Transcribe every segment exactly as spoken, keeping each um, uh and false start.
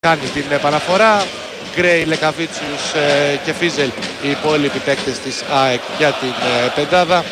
κάνει την επαναφορά. Γκρέι, Λεκαβίτσιους ε, και Φίζελ οι υπόλοιποι παίκτες της ΑΕΚ για την ε, πεντάδα.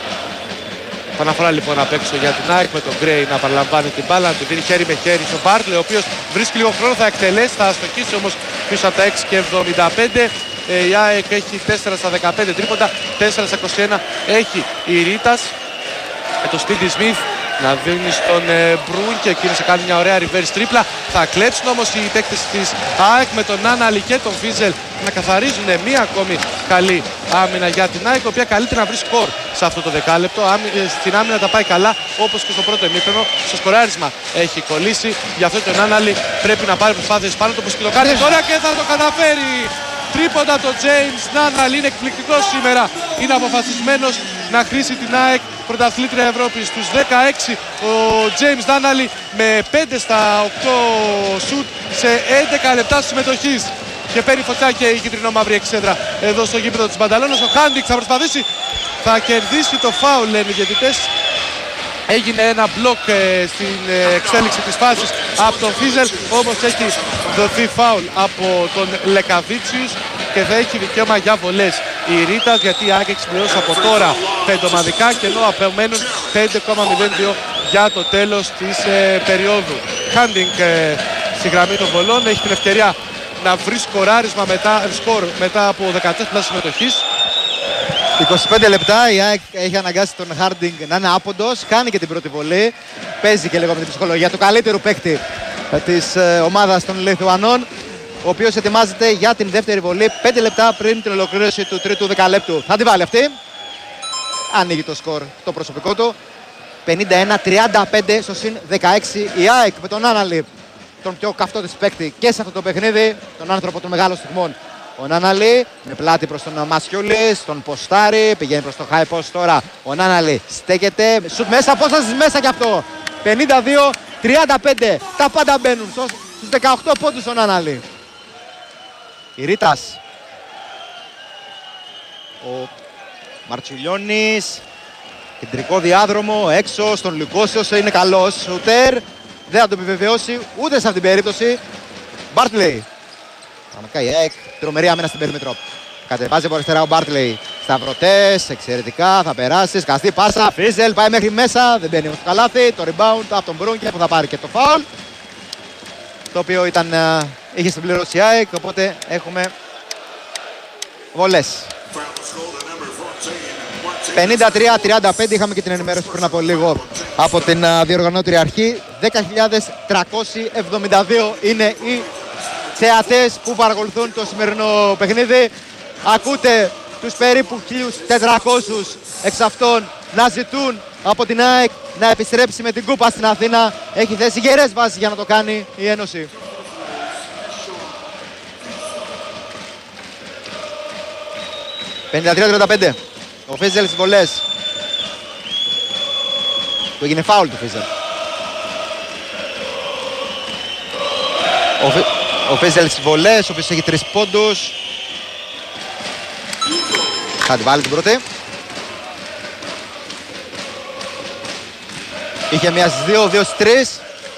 Επαναφορά λοιπόν απ' έξω για την ΑΕΚ με τον Γκρέι να παραλαμβάνει την μπάλα, να την δίνει χέρι με χέρι στον Μπάρτλε, ο οποίος βρίσκει λίγο χρόνο, θα εκτελέσει, θα αστοχίσει όμως πίσω από τα έξι και εβδομήντα πέντε. Ε, η ΑΕΚ έχει τέσσερα στα δεκαπέντε τρίποντα, τέσσερα στα είκοσι ένα έχει η Ρίτας. Με το Σπίντι Σμιθ να δίνει στον ε, Μπρουν και εκείνος θα κάνει μια ωραία reverse τρίπλα. Θα κλέψουν όμως οι παίκτες της ΑΕΚ με τον Νάναλι και τον Φίζελ να καθαρίζουν μια ακόμη καλή άμυνα για την ΑΕΚ, η οποία καλείται να βρει σκορ σε αυτό το δεκάλεπτο. Στην άμυνα τα πάει καλά όπως και στο πρώτο ημίχρονο. Στο σκοράρισμα έχει κολλήσει. Γι' αυτό το Νάναλι πρέπει να πάρει προσπάθειες πάνω του, όπως και το κάνει τώρα και θα το καταφέρει. Τρίποντα το James Νάναλι, είναι εκπληκτικός σήμερα. Είναι αποφασισμένος να χρήσει την ΑΕΚ πρωταθλήτρια Ευρώπης. Στους δεκαέξι ο James Νάναλι με πέντε στα οκτώ σουτ σε έντεκα λεπτά συμμετοχής. Και παίρνει φωτιά και η κυτρινό-μαύρη εξέδρα εδώ στο γήπεδο της Μπανταλώνας. Ο Χάντικ θα προσπαθήσει, θα κερδίσει το φάουλ, λένε οι διαιτητές. Έγινε ένα μπλοκ ε, στην ε, εξέλιξη της φάσης από τον Φίζελ, όμως έχει δοθεί φάουλ από τον Λεκαβίτσιους και θα έχει δικαίωμα για βολές η Ρίτας, γιατί η ΑΕΚ έχει συμπληρώσει από τώρα πέντε ομαδικά και ενώ απομένουν πέντε κόμμα μηδέν δύο για το τέλος της ε, περίοδου. Χάντινγκ ε, στη γραμμή των βολών έχει την ευκαιρία να βρει σκοράρισμα μετά, σκορ μετά από δεκατέσσερα λεπτά συμμετοχής. είκοσι πέντε λεπτά η ΑΕΚ έχει αναγκάσει τον Χάρντινγκ να είναι άποντος, κάνει και την πρώτη βολή, παίζει και λίγο με την ψυχολογία του καλύτερου παίκτη της ε, ομάδας των Λιθουανών, ο οποίος ετοιμάζεται για την δεύτερη βολή πέντε λεπτά πριν την ολοκλήρωση του τρίτου δεκαλέπτου. Θα τη βάλει αυτή. Ανοίγει το σκορ το προσωπικό του. πενήντα ένα τριάντα πέντε στο συν δεκαέξι η ΑΕΚ με τον Νάναλι, τον πιο καυτό της παίκτη και σε αυτό το παιχνίδι, τον άνθρωπο των μεγάλων στιγμών. Ο Νάναλι με πλάτη προς τον Μασιούλη, στον ποστάρι, πηγαίνει προς το high post τώρα. Ο Νάναλι στέκεται, σουτ μέσα, απόσταση μέσα κι αυτό. πενήντα δύο τριάντα πέντε, τα πάντα μπαίνουν στους δεκαοκτώ πόντους ο Νάναλι. Η Ρίτας. Ο Μαρτσιλιώνης, κεντρικό διάδρομο, έξω στον Λουκόσιος, είναι καλός σουτέρ. Δεν θα το επιβεβαιώσει ούτε σε αυτήν την περίπτωση. Μπάρτλεϊ. Πραγματικά η ΑΕΚ τρομερή άμυνα στην περίμετρο. Κατεβάζει από αριστερά ο Μπάρτλεϊ. Σταυρωτές, εξαιρετικά, θα περάσει. Σκαστή πάσα. Φίζελ πάει μέχρι μέσα. Δεν μπαίνει όμως το καλάθι. Το rebound από τον Μπρούνκε που θα πάρει και το foul. Το οποίο ήταν, uh, είχε συμπληρώσει η ΑΕΚ. Οπότε έχουμε βολές. πενήντα τρία τριάντα πέντε, είχαμε και την ενημέρωση πριν από λίγο από την uh, διοργανώτρια αρχή. δέκα χιλιάδες τριακόσιοι εβδομήντα δύο είναι οι θεατές που παρακολουθούν το σημερινό παιχνίδι. Ακούτε τους περίπου χίλιους τετρακόσιους εξ αυτών να ζητούν από την ΑΕΚ να επιστρέψει με την κούπα στην Αθήνα. Έχει θέσει γερές βάσεις για να το κάνει η Ένωση. πενήντα τρία τριάντα πέντε. Ο Φίζελ στις βολές. Του έγινε φάουλ του Φίζελ. Ο, Φι... ο Φίζελ στις βολές, ο οποίος έχει τρεις πόντους. Θα τη βάλει την πρώτη. Είχε μία στις δύο, δύο στις τρεις.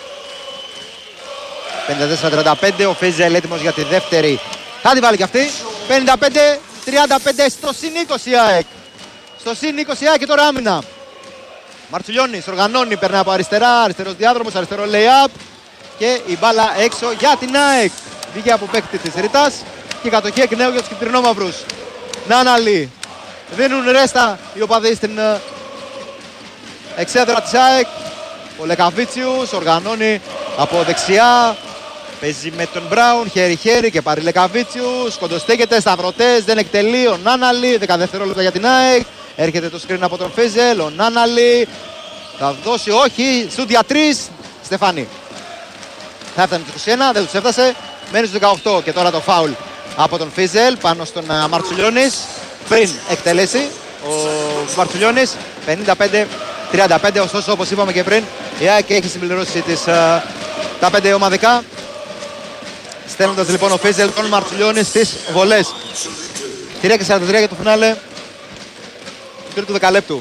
πενήντα τέσσερα τριάντα πέντε, ο Φίζελ έτοιμος για τη δεύτερη. Θα τη βάλει και αυτή. πενήντα πέντε τριάντα πέντε στο συν είκοσι ΑΕΚ. Στο συν είκοσι ΑΕΚ και τώρα άμυνα. Μαρτσουλιώνης οργανώνει, περνάει από αριστερά, αριστερός διάδρομος, αριστερό lay-up. Και η μπάλα έξω για την ΑΕΚ. Βγήκε από παίκτη της Ρίτας και η κατοχή εκ νέου για τους κυτρινόμαυρους. Νάναλι. Δίνουν ρέστα οι οπαδοί στην εξέδρα της ΑΕΚ. Ο Λεκαβίτσιους οργανώνει από δεξιά. Παίζει με τον Μπράουν, χέρι-χέρι και πάρει Λεκαβίτσιους. Κοντοστέκεται, σταυρωτές, δεν εκτελεί. Ο Νάναλι, δέκα δευτερόλεπτα για την ΑΕΚ. Έρχεται το screen από τον Φίζελ. Ο Νάναλι θα δώσει, όχι, σουτ για τρεις. Στεφάνι. Θα έφτανε το είκοσι ένα, δεν τους έφτασε. Μένει στους δεκαοκτώ και τώρα το φάουλ από τον Φίζελ πάνω στον Μαρτσουλιώνης. Πριν εκτελέσει ο Μαρτσουλιώνης. πενήντα πέντε τριάντα πέντε, ωστόσο όπως είπαμε και πριν η ΑΕΚ έχει συμπληρώσει τις, uh, τα πέντε ομαδικά. Στέλνοντας λοιπόν ο Φίζελ τον Μαρτσουλιώνη στις βολές. τρία και σαράντα τρία για το φινάλε του τρίτου δεκαλέπτου.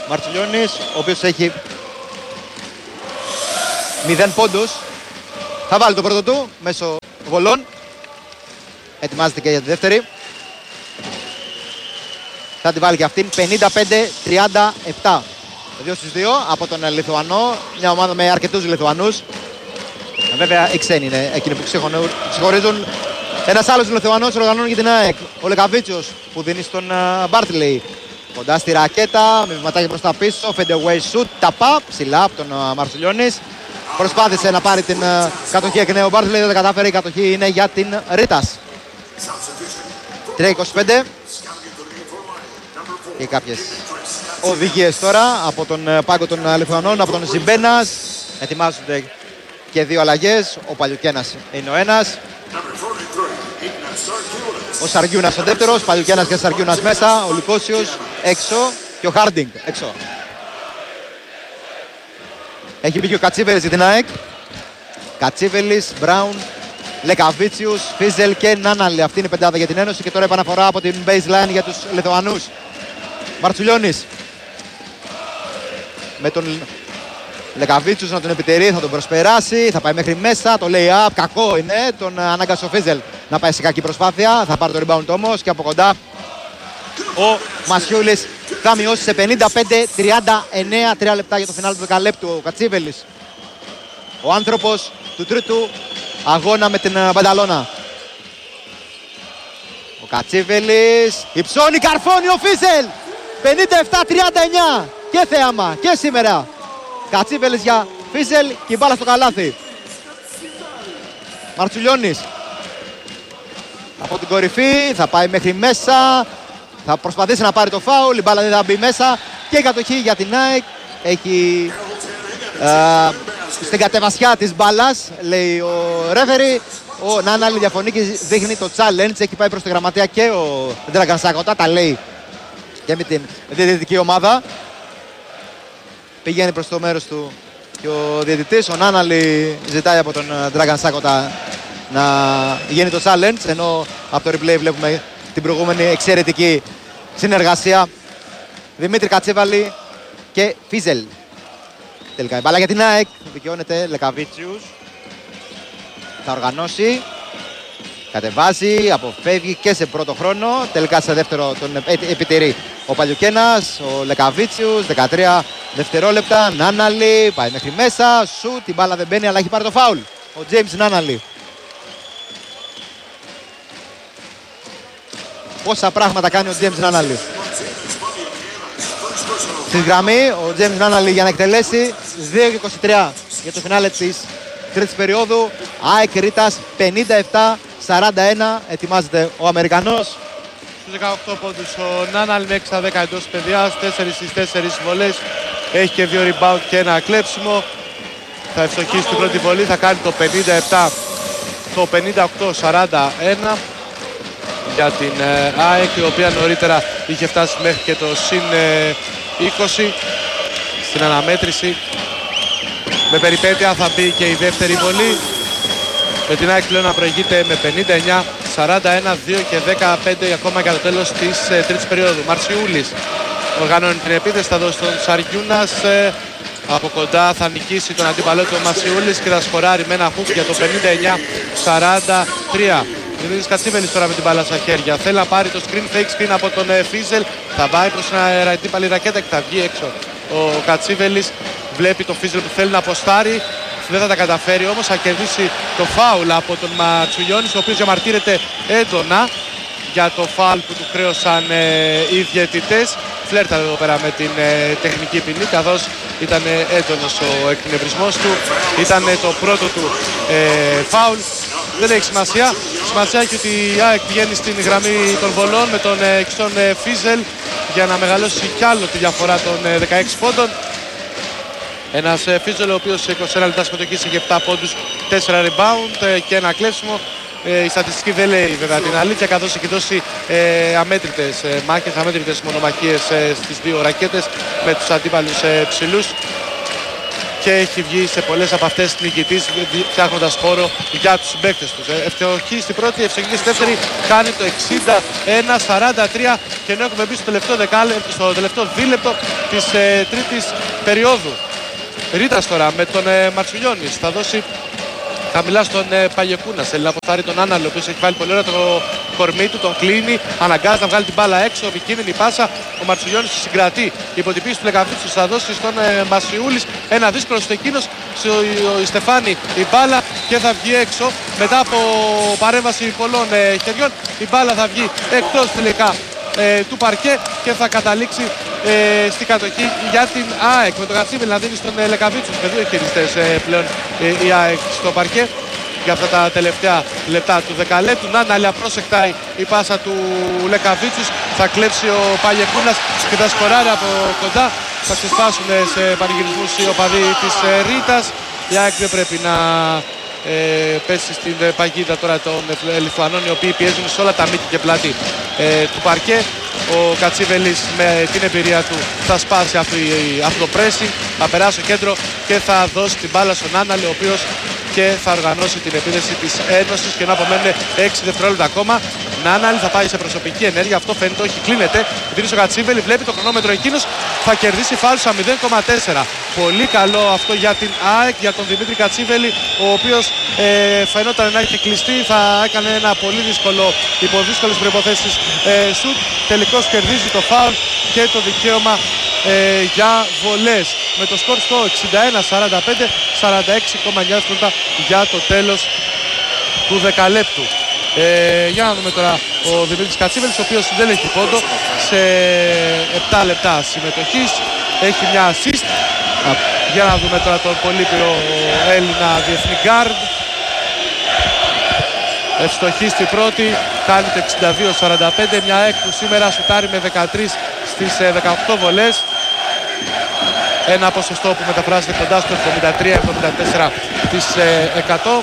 Μαρτσουλιώνης, ο οποίος έχει μηδέν πόντους. Θα βάλει το πρώτο του μέσω βολών. Ετοιμάζεται και για τη δεύτερη. Θα τη βάλει και αυτήν. πενήντα πέντε τριάντα επτά. δύο στις δύο από τον Λιθουανό. Μια ομάδα με αρκετούς Λιθουανούς. Βέβαια οι ξένοι είναι εκείνοι που ξεχωρίζουν. Ένας άλλος Λιθουανός οργανώνει για την ΑΕΚ. Ο Λεκαβίτσιος που δίνει στον Μπάρτλεϊ. Κοντά στη ρακέτα, με βηματάκι προς τα πίσω. Fade away shoot, ταπά, ψηλά από τον Μαρσουλιώνης. Προσπάθησε να πάρει την κατοχή εκ νέου. Ο Μπάρτλεϊ δεν τα κατάφερε. Η κατοχή είναι για την Ρίτας. τρία είκοσι πέντε. Και κάποιες οδηγίες τώρα από τον πάγκο των Λιθουανών, από τον Ζιμπένας. Ετοιμάζονται και δύο αλλαγές. Ο Παλιουκένας είναι ο ένας. Ο Σαργιούνας ο δεύτερος. Παλιουκένας και Σαργιούνας μέσα. Ο Λυκόσιος έξω και ο Χάρντινγκ έξω. Έχει μπει και ο Κατσίβελης για την ΑΕΚ. Κατσίβελης, Μπράουν, Λεκαβίτσιους, Φίζελ και Νάναλη. Αυτή είναι η πεντάδα για την Ένωση και τώρα επαναφορά από την baseline για τους Λιθουανούς. Μαρτσουλιώνης με τον Λεκαβίτσιους να τον επιτερεί, θα τον προσπεράσει, θα πάει μέχρι μέσα, το lay-up, κακό είναι, τον ανάγκασε ο Φίζελ να πάει σε κακή προσπάθεια, θα πάρει το rebound όμως και από κοντά ο Μασιούλης θα μειώσει σε πενήντα πέντε τριάντα εννέα, τρία λεπτά για το φινάλ του δεκαλέπτου. Ο Κατσίβελης, ο άνθρωπος του τρίτου αγώνα με την Μπανταλώνα. Ο Κατσίβελης, υψώνει, καρφώνει ο Φίζελ, πενήντα επτά τριάντα εννέα και θέαμα και σήμερα. Κατσίβελης για Φίζελ και η μπάλα στο καλάθι. Μαρτσουλιώνης από την κορυφή θα πάει μέχρι μέσα. Θα προσπαθήσει να πάρει το φάουλ. Η μπάλα δεν θα μπει μέσα. Και η κατοχή για την ΑΕΚ. Έχει ε, στην κατεβασιά της μπάλας, λέει ο ρέφερι. Ο Νάναλη διαφωνεί και δείχνει το challenge. Έχει πάει προς τη γραμματεία και ο Dragan Sakota. Τα λέει και με την διαιτητική ομάδα. Πηγαίνει προς το μέρος του και ο διαιτητής. Ο Νάναλη ζητάει από τον Dragan Sakota να γίνει το challenge, ενώ από το replay βλέπουμε την προηγούμενη εξαιρετική συνεργασία. Δημήτρη Κατσίβαλη και Φίζελ. Τελικά η μπάλα για την ΑΕΚ. Δικαιώνεται Λεκαβίτσιους. Θα οργανώσει. Κατεβάζει, αποφεύγει και σε πρώτο χρόνο. Τελικά σε δεύτερο τον επιτηρεί ο Παλιουκένας. Ο Λεκαβίτσιους, δεκατρία δευτερόλεπτα. Νάναλη, πάει μέχρι μέσα. Σου, την μπάλα δεν μπαίνει αλλά έχει πάρει το φάουλ. Ο James Νάναλη. Πόσα πράγματα κάνει ο James Νάναλη. Στη γραμμή ο James Νάναλη για να εκτελέσει δύο είκοσι τρία για το φινάλε της τρίτης περίοδου. ΑΕΚ Ρίτας πενήντα επτά σαράντα ένα. Ετοιμάζεται ο Αμερικανός. Στους δεκαοκτώ πόντους ο Νάναλη με έξι στα δέκα εντός παιδιάς, τέσσερα στις τέσσερις βολές. Έχει και δύο rebound και ένα κλέψιμο. Θα ευστοχίσει την πρώτη βολή, θα κάνει το πενήντα επτά, το πενήντα οκτώ σαράντα ένα για την ΑΕΚ, η οποία νωρίτερα είχε φτάσει μέχρι και το συν είκοσι στην αναμέτρηση. Με περιπέτεια θα μπει και η δεύτερη βολή, με την ΑΕΚ πλέον να προηγείται με πενήντα εννέα σαράντα ένα, δύο και δεκαπέντε ακόμα για το τέλος της τρίτης περίοδου. Μαρσιούλης οργανώνει την επίθεση, θα δώσει τον Σαργιούνας. Από κοντά θα νικήσει τον αντίπαλό του Μασιούλης και θα σκοράρει με ένα hook για το πενήντα εννέα σαράντα τρία. Δημήτρης Κατσίβελης τώρα με την μπάλα στα χέρια. Θέλει να πάρει το screen, fake screen από τον Φίζελ. Θα πάει προς την αντίπαλη ρακέτα και θα βγει έξω. Ο Κατσίβελης βλέπει τον Φίζελ που θέλει να αποστάρει. Δεν θα τα καταφέρει όμως, θα κερδίσει το φάουλ από τον Ματσουλιώνη, ο οποίος διαμαρτύρεται έντονα για το φάουλ που του χρέωσαν ε, οι διαιτητές. Φλέρταρε εδώ πέρα με την ε, τεχνική ποινή, καθώς ήταν ε, έντονος ο εκνευρισμός του. Ήταν ε, το πρώτο του ε, φάουλ. Δεν έχει σημασία. Σημασία έχει ότι η ΑΕΚ πηγαίνει στην γραμμή των βολών με τον ε, Ξόν ε, Φίζελ για να μεγαλώσει κι άλλο τη διαφορά των ε, δεκαέξι πόντων. Ένας ε, Φίζελ ο οποίος σε είκοσι ένα λεπτά συμμετοχής είχε επτά πόντους, τέσσερα rebound ε, και ένα κλέψιμο. Ε, η στατιστική δεν λέει βέβαια την αλήθεια, καθώς έχει δώσει ε, αμέτρητες ε, μάχες, αμέτρητες μονομαχίες ε, στις δύο ρακέτες με τους αντίπαλους ε, ψηλούς και έχει βγει σε πολλές από αυτές νικητής, φτιάχνοντας χώρο για τους συμπαίκτες τους. Ε, ευτυχή στην πρώτη, ευτυχή στη δεύτερη, κάνει το εξήντα ένα σαράντα τρία και ενώ έχουμε μπει στο τελευταίο, δεκάλεπτο, στο τελευταίο δίλεπτο της ε, τρίτης περίοδου. Ρίτας τώρα με τον ε, Μαρτσουλιώνης θα δώσει χαμηλά στον ε, Παγεκούνα. Θέλει να αποθάρει τον Άναλο, ο οποίος έχει βάλει πολύ ωραία το κορμί του, τον κλείνει, αναγκάζει να βγάλει την μπάλα έξω, επικίνδυνη πάσα. Ο Μαρτσουλιώνης συγκρατεί υπό την πίεση του Λεκαβίτσιου, θα δώσει στον ε, Μασιούλης ένα δύσκολο στο εκείνος, η Στεφάνη η μπάλα και θα βγει έξω μετά από παρέμβαση πολλών ε, χεριών. Η μπάλα θα βγει εκτός τελικά ε, του παρκέ και θα καταλήξει ε, στην κατοχή για την ΑΕΚ, με το Κατσίβελ να δίνει στον ε, Λεκαβίτσιου, με δύο χειριστές ε, πλέον ε, η ΑΕΚ στο παρκέ για αυτά τα τελευταία λεπτά του δεκαλέπτου. Νάναλη απρόσεκτα η πάσα του Λεκαβίτσιους, θα κλέψει ο Παγεκούνας και θα σκοράρει από κοντά. Θα ξεσπάσουν σε πανηγυρισμούς οι οπαδοί της ε, Ρήτας. Η ΑΕΚ δεν πρέπει να ε, πέσει στην ε, παγίδα τώρα των ε, Λιθουανών, οι οποίοι πιέζουν σε όλα τα μήκη και πλάτη ε, του παρκέ. Ο Κατσίβελης με την εμπειρία του θα σπάσει αυτό, αυτό το pressing, θα περάσει στο κέντρο και θα δώσει την μπάλα στον Άναλη, ο οποίος και θα οργανώσει την επίθεση της Ένωσης και να απομένουν έξι δευτερόλεπτα ακόμα. Νάναλη θα πάει σε προσωπική ενέργεια, αυτό φαίνεται, όχι κλείνεται. Δίνει στο Κατσίβελη, βλέπει το χρονόμετρο εκείνος, θα κερδίσει φάουλ στα μηδέν κόμμα τέσσερα. Πολύ καλό αυτό για την ΑΕΚ, για τον Δημήτρη Κατσίβελη, ο οποίος ε, φαινόταν να έχει κλειστεί, θα έκανε ένα πολύ δύσκολο, υπό δύσκολες προϋποθέσεις ε, σουτ. Τελικώς κερδίζει το φάουλ και το δικαίωμα ε, για βολές. Με το σκορ στο εξήντα ένα σαράντα πέντε, σαράντα έξι κόμμα εννιά λεπτά για το τέλος του δεκαλέπτου. Ε, για να δούμε τώρα ο Δημήτρης Κατσίβελης, ο οποίος δεν έχει πόντο σε επτά λεπτά συμμετοχής, έχει μια assist. Για να δούμε τώρα τον πολύπειρο Έλληνα διεθνή γκάρντ. Ευστοχή στην πρώτη, κάνει το εξήντα δύο σαράντα πέντε, μια ΑΕΚ που σήμερα σουτάρει με δεκατρείς στις δεκαοκτώ βολές. Ένα ποσοστό που μεταφράζεται κοντά στο εβδομήντα τρία εβδομήντα τέσσερα τοις εκατό.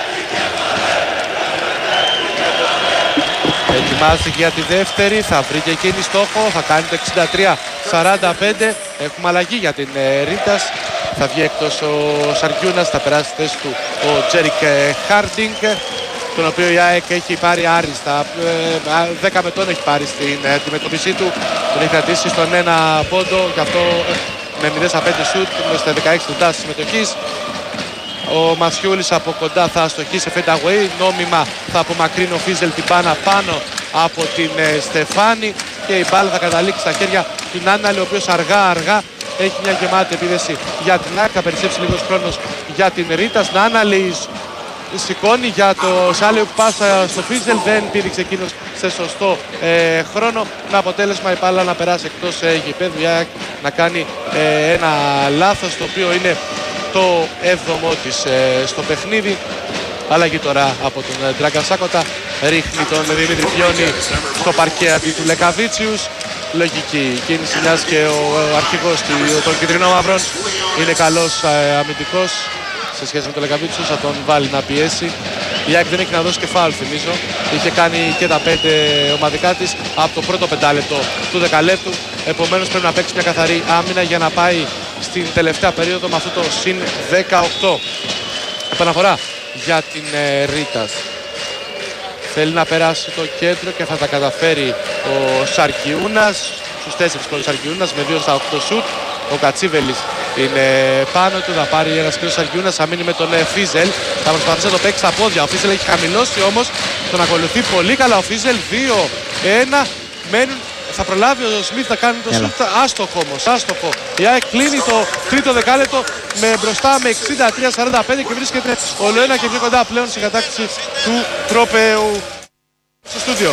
Ετοιμάζεται για τη δεύτερη, θα βρει και εκείνη στόχο, θα κάνει το εξήντα τρία σαράντα πέντε. Έχουμε αλλαγή για την ε, Ρήτας, θα βγει εκτός ο Σαρκιούνας, θα περάσει στη θέση του ο Τζέρικ Χάρντινγκ, τον οποίο η ΑΕΚ έχει πάρει άριστα, ε, δέκα μετών έχει πάρει στην ε, αντιμετωπισή του, τον έχει κρατήσει στον ένα πόντο, και αυτό ε, με μηδέν στα πέντε σουτ, στα δεκαέξι λεπτά συμμετοχής. Ο Μασιούλης από κοντά θα αστοχίσει σε fade away, νόμιμα θα απομακρύνει ο Φίζελ την μπάλα πάνω από την ε, Στεφάνη και η μπάλα θα καταλήξει στα χέρια του Νάναλη, ο οποίος αργά αργά έχει μια γεμάτη επίδεση για την ΑΕΚ, θα περισσέψει λίγος χρόνος για την Ρήτας. Νάναλη σηκώνει για το σάλιο που πάσα στο Φίζελ, δεν πήδηξε εκείνος σε σωστό ε, χρόνο, με αποτέλεσμα η μπάλα να περάσει εκτός ε, γηπέδου, η ΑΕΚ να κάνει ε, ένα λάθος, το οποίο είναι το έβδομο της ε, στο παιχνίδι. Αλλαγή τώρα από τον ε, Ντράγκα Σάκοτα, ρίχνει τον Δημήτρη Πιόνι στο παρκέ αντί του Λεκαβίτσιους. Λογική κίνηση, μιας και ο, ο αρχηγός των κυτρινών μαυρών είναι καλός ε, αμυντικός σε σχέση με τον Λεκαβίτσιους, θα τον βάλει να πιέσει. Η ΑΕΚ δεν έχει να δώσει και φάουλ, θυμίζω. Είχε κάνει και τα πέντε ομαδικά της από το πρώτο πεντάλεπτο του δεκαλέπτου. Επομένως πρέπει να παίξει μια καθαρή άμυνα για να πάει στην τελευταία περίοδο με αυτό το συν δεκαοκτώ. Επαναφορά για την ε, Ρήτας. Θέλει να περάσει το κέντρο και θα τα καταφέρει ο Σαρκιούνας. Στους τέσσερις ο Σαρκιούνας με δύο στα οκτώ σουτ. Ο Κατσίβελης είναι πάνω του, θα πάρει ένας κύριος Σαρκιούνας, θα μείνει με τον ε, Φίζελ. Θα προσπαθήσει να το παίξει στα πόδια. Ο Φίζελ έχει χαμηλώσει όμως, τον ακολουθεί πολύ καλά ο Φίζελ. δύο ένα, μένουν. Θα προλάβει ο Σμιθ να κάνει το σουτ, άστοχο όμως, άστοχο. Η ΑΕΚ κλείνει το τρίτο δεκάλεπτο με μπροστά με εξήντα τρία σαράντα πέντε και βρίσκεται όλο ένα και πιο κοντά πλέον στην κατάκτηση του τρόπεου στο στούντιο.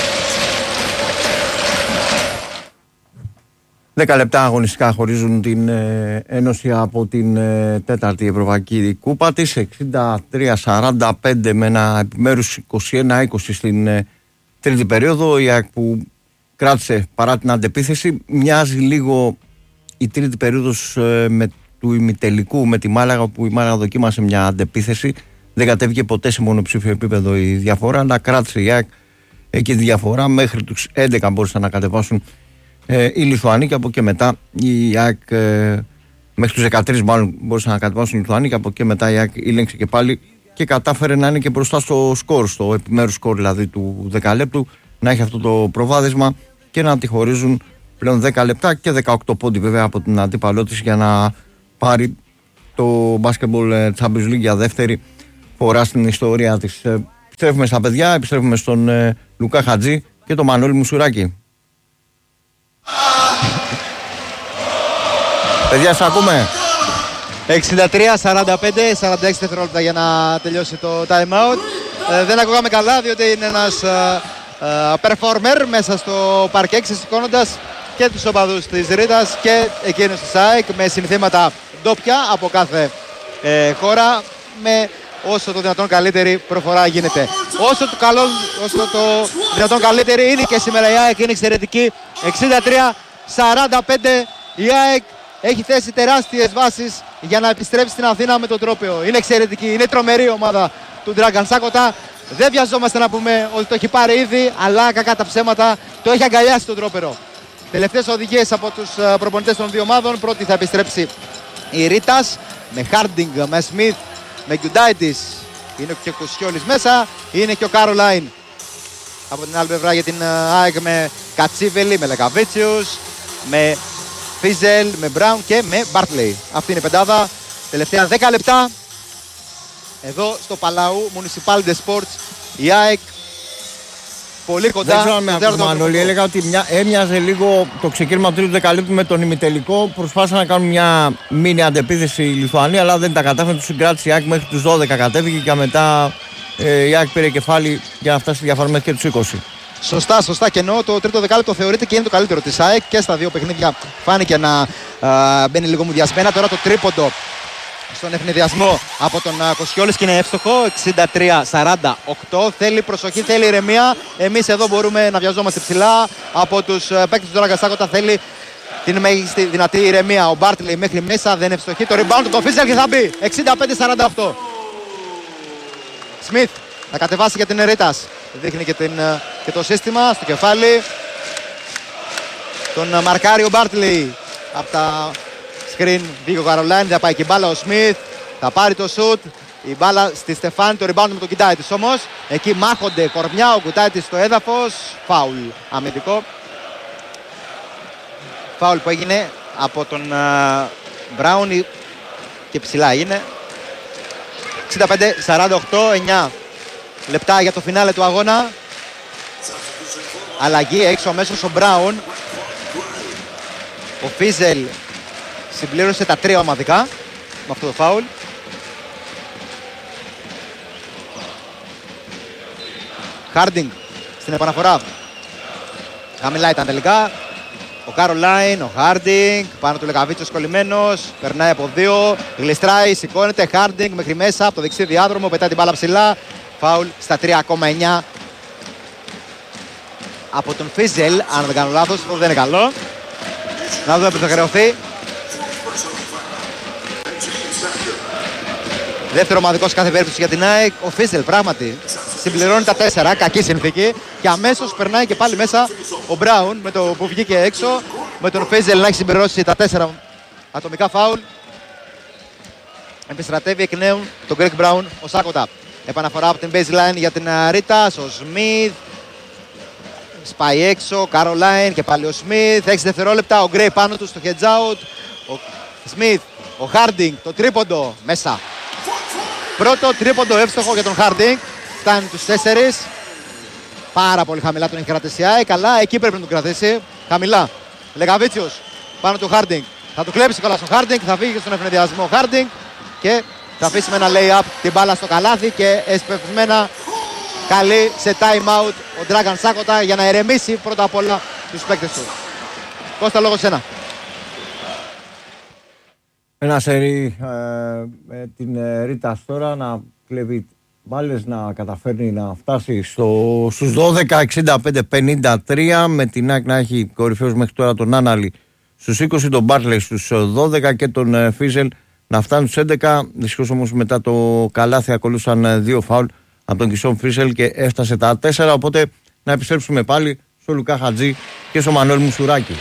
Δέκα λεπτά αγωνιστικά χωρίζουν την ε, Ένωση από την ε, τέταρτη Ευρωπαϊκή Κούπα της, εξήντα τρία σαράντα πέντε με ένα επιμέρους είκοσι ένα είκοσι στην ε, τρίτη περίοδο. Η ΑΕΚ που κράτησε παρά την αντεπίθεση, μοιάζει λίγο η τρίτη περίοδος ε, με του ημιτελικού με τη Μάλαγα, που η Μάλαγα δοκίμασε μια αντεπίθεση, δεν κατέβηκε ποτέ σε μονοψήφιο επίπεδο η διαφορά, αλλά κράτησε η ΑΕΚ εκεί τη διαφορά, μέχρι τους έντεκα μπορούσαν να κατεβάσουν ε, οι Λιθουανοί και από εκεί μετά η ΑΕΚ ε, μέχρι τους δεκατρείς μάλλον μπορούσαν να κατεβάσουν οι Λιθουανοί και από εκεί μετά η ΑΕΚ ήλεγξε και πάλι και κατάφερε να είναι και μπροστά στο σκορ, στο επιμέρους σκορ δηλαδή του δεκαλέπτου, να έχει αυτό το προβάδισμα και να τη χωρίζουν πλέον δέκα λεπτά και δεκαοκτώ πόντι βέβαια από την αντίπαλό της για να πάρει το Basketball Champions League για δεύτερη φορά στην ιστορία της. Επιστρέφουμε στα παιδιά, επιστρέφουμε στον ε, Λουκά Χατζή και τον Μανώλη Μουσουράκη. Παιδιά, σας ακούμε. εξήντα τρία σαράντα πέντε, σαράντα έξι δευτερόλεπτα για να τελειώσει το time out. Ε, δεν ακούγαμε καλά διότι είναι ένας ε, ε, performer μέσα στο παρκέ, ξεσηκώνοντας και τους οπαδούς της Ρήτας και εκείνους της ΑΕΚ με συνθήματα ντόπια από κάθε ε, χώρα, με όσο το δυνατόν καλύτερη προφορά γίνεται. Όσο το, καλό, όσο το δυνατόν καλύτερη είναι και σήμερα η ΑΕΚ, είναι εξαιρετική. εξήντα τρία σαράντα πέντε η ΑΕΚ έχει θέσει τεράστιες βάσεις για να επιστρέψει στην Αθήνα με τον τρόπαιο. Είναι εξαιρετική, είναι τρομερή η ομάδα του Dragan Sakota. Δεν βιαζόμαστε να πούμε ότι το έχει πάρει ήδη, αλλά κακά τα ψέματα το έχει αγκαλιάσει τον τρόπερο. Τελευταίες οδηγίες από τους προπονητές των δύο ομάδων. Πρώτη θα επιστρέψει η Ρήτας με Harding, με Smith, με Γκιουντάιτης. Είναι και ο Κουσιόλης μέσα, είναι και ο Καρολάιν από την άλλη πλευρά για την ΑΕΚ με Κατσίβελη, με Λεκαβίτσιους, με Φίζελ, με Μπράουν και με Μπάρτλεϊ. Αυτή είναι η πεντάδα. Τελευταία δέκα λεπτά εδώ στο Παλαού Municipal de Sports. Η ΑΕΚ πολύ κοντά. Δεν ξέρω αν με ακούς, Μανώλη. Έλεγα ότι μια, έμοιαζε λίγο το ξεκίνημα του τρίτου δεκαλέπτου με τον ημιτελικό. Προσπάθησαν να κάνουν μια μίνι αντεπίθεση η Λιθουανία, αλλά δεν τα κατάφεραν. Του συγκράτησε η ΑΕΚ μέχρι τους δώδεκα, κατέβηκε και μετά ε, η ΑΕΚ πήρε κεφάλι για να φτάσει στη διαφορά μέχρι και τους είκοσι. Σωστά, σωστά. Και ενώ το τρίτο δεκάλεπτο θεωρείται και είναι το καλύτερο της ΑΕΚ και στα δύο παιχνίδια φάνηκε να α, μπαίνει λίγο μουδιασμένα. Τώρα το τρίποντο στον ευνηδιασμό από τον Κοσιόλης και είναι εύστοχο. εξήντα τρία σαράντα οκτώ. Θέλει προσοχή, θέλει ηρεμία. Εμείς εδώ μπορούμε να βιαζόμαστε ψηλά. Από τους παίκτες του Dragan Sakota θέλει την μέγιστη δυνατή ηρεμία. Ο Μπάρτλεϊ μέχρι μέσα, δεν είναι ευστοχή. Το rebound του Φίζελ και θα μπει. εξήντα πέντε σαράντα οκτώ. Σμιθ θα κατεβάσει για την Ρήτας. Δείχνει και, την, και το σύστημα στο κεφάλι. Τον μαρκάρει ο Μπάρτλεϊ από τα screen. Βγήκε ο Καρολάιν, θα πάει και η μπάλα ο Σμιθ. Θα πάρει το σουτ. Η μπάλα στη Στεφάνη, το rebound με τον Κιντάιτης όμως. Εκεί μάχονται κορμιά, ο Κουτάιτης στο έδαφος. Φάουλ αμυντικό. Φάουλ που έγινε από τον Μπράουν uh, και ψηλά είναι. εξήντα πέντε σαράντα οκτώ, εννιά λεπτά για το φινάλε του αγώνα. Αλλαγή έξω αμέσως ο Μπράουν. Ο Φίζελ συμπλήρωσε τα τρία ομαδικά με αυτό το φάουλ. Χάρντινγκ στην επαναφορά. Χαμηλά ήταν τελικά. Ο Καρολάιν, ο Χάρντινγκ, πάνω του Λεκαβίτσιος κολλημένος, περνάει από δύο, γλιστράει, σηκώνεται, Χάρντινγκ μέχρι μέσα, από το δεξί διάδρομο, πετάει την μπάλα ψηλά. Φάουλ στα τρία κόμμα εννιά από τον Φίζελ, αν δεν κάνω λάθος, αυτό δεν είναι καλό. Να δούμε ποιος θα χρεωθεί. Δεύτερο ομαδικό σε κάθε περίπτωση για την ΑΕΚ. Ο Φίζελ πράγματι συμπληρώνει τα τέσσερα, κακή συνθήκη. Και αμέσως περνάει και πάλι μέσα ο Μπράουν με το που βγήκε έξω. Με τον Φίζελ να έχει συμπληρώσει τα τέσσερα ατομικά φάουλ. Επιστρατεύει εκ νέου τον Γκρέγκ Μπράουν ο Σάκοτα. Επαναφορά από την baseline για την Ρίτας. Ο Σμιθ σπάει έξω. Καρολάιν και πάλι ο Σμιθ. έξι δευτερόλεπτα. Ο Γκρέι πάνω του στο hedge out. Ο Σμιθ. Ο Χάρντινγκ. Το τρίποντο μέσα. Πρώτο τρίποντο εύστοχο για τον Χάρντινγκ. Φτάνει τους τέσσερις. Πάρα πολύ χαμηλά τον έχει κρατήσει. Καλά, εκεί πρέπει να τον κρατήσει. Χαμηλά. Λεκαβίτσιος πάνω του Χάρντινγκ. Θα του κλέψει καλά στον Χάρντινγκ. Θα φύγει στον ευνηδιασμό Χάρντινγκ. Και θα αφήσει με ένα lay-up την μπάλα στο καλάθι. Και εσπευσμένα καλεί σε time out ο Dragan Sakota για να ερεμήσει πρώτα απ' όλα τους παίκτες του. Κώστα, λόγω σένα. Ένα σερί ε, με την ε, Ρίτας τώρα να κλέβει μπάλες, να καταφέρνει να φτάσει στο, στους δώδεκα, εξήντα πέντε πενήντα τρία, με την ΑΕΚ να έχει κορυφαίους μέχρι τώρα τον Άναλη στους είκοσι, τον Μπάρτλεϊ στους δώδεκα και τον ε, Φίζελ να φτάνουν στους έντεκα. Δυστυχώς όμως μετά το καλάθι ακολούθησαν ε, δύο φάουλ από τον Κισόν Φίζελ και έφτασε τα τέσσερα, οπότε να επιστρέψουμε πάλι στο Λουκά Χατζή και στο Μανώλη Μουσουράκη.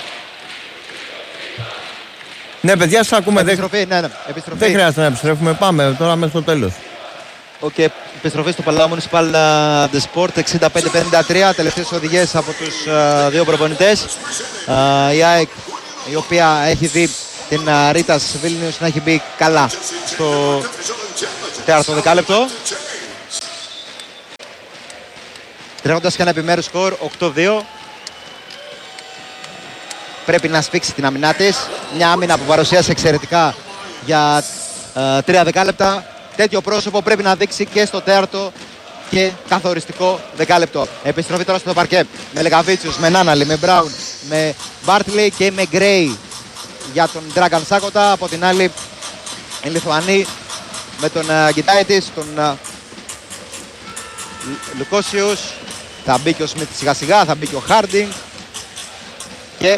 Ναι, παιδιά, σας ακούμε. Επιστροφή, ναι, ναι. Επιστροφή. Δεν χρειάζεται να επιστρέφουμε. Πάμε τώρα μέχρι το τέλος. Οκ, okay. Επιστροφή στο Παλαιό Municipal de Sport εξήντα πέντε πενήντα τρία. Τελευταίες οδηγίες από τους uh, δύο προπονητές. Uh, η ΑΕΚ, η οποία έχει δει την uh, Ρίτας Βίλνιους να έχει μπει καλά στο Τέταρτο δεκάλεπτο. Τρέχοντας και ένα επιμέρους σκορ οκτώ δύο. Πρέπει να σφίξει την αμυνά της. Μια άμυνα που παρουσίασε εξαιρετικά για ε, τρία δεκάλεπτα. Τέτοιο πρόσωπο πρέπει να δείξει και στο τέταρτο και καθοριστικό δεκάλεπτο. Επιστροφή τώρα στο παρκέ με Λεκαβίτσιους, με Νάναλι, με Μπράουν, με Μπάρτλεϊ και με Γκρέι για τον Dragan Σάκοτα. Από την άλλη οι Λιθουανοί με τον uh, Γκιτάιτης, τον uh, Λουκόσιους. Θα μπει και ο Σμιτ σιγά σιγά, θα μπει και ο Χάρντινγκ και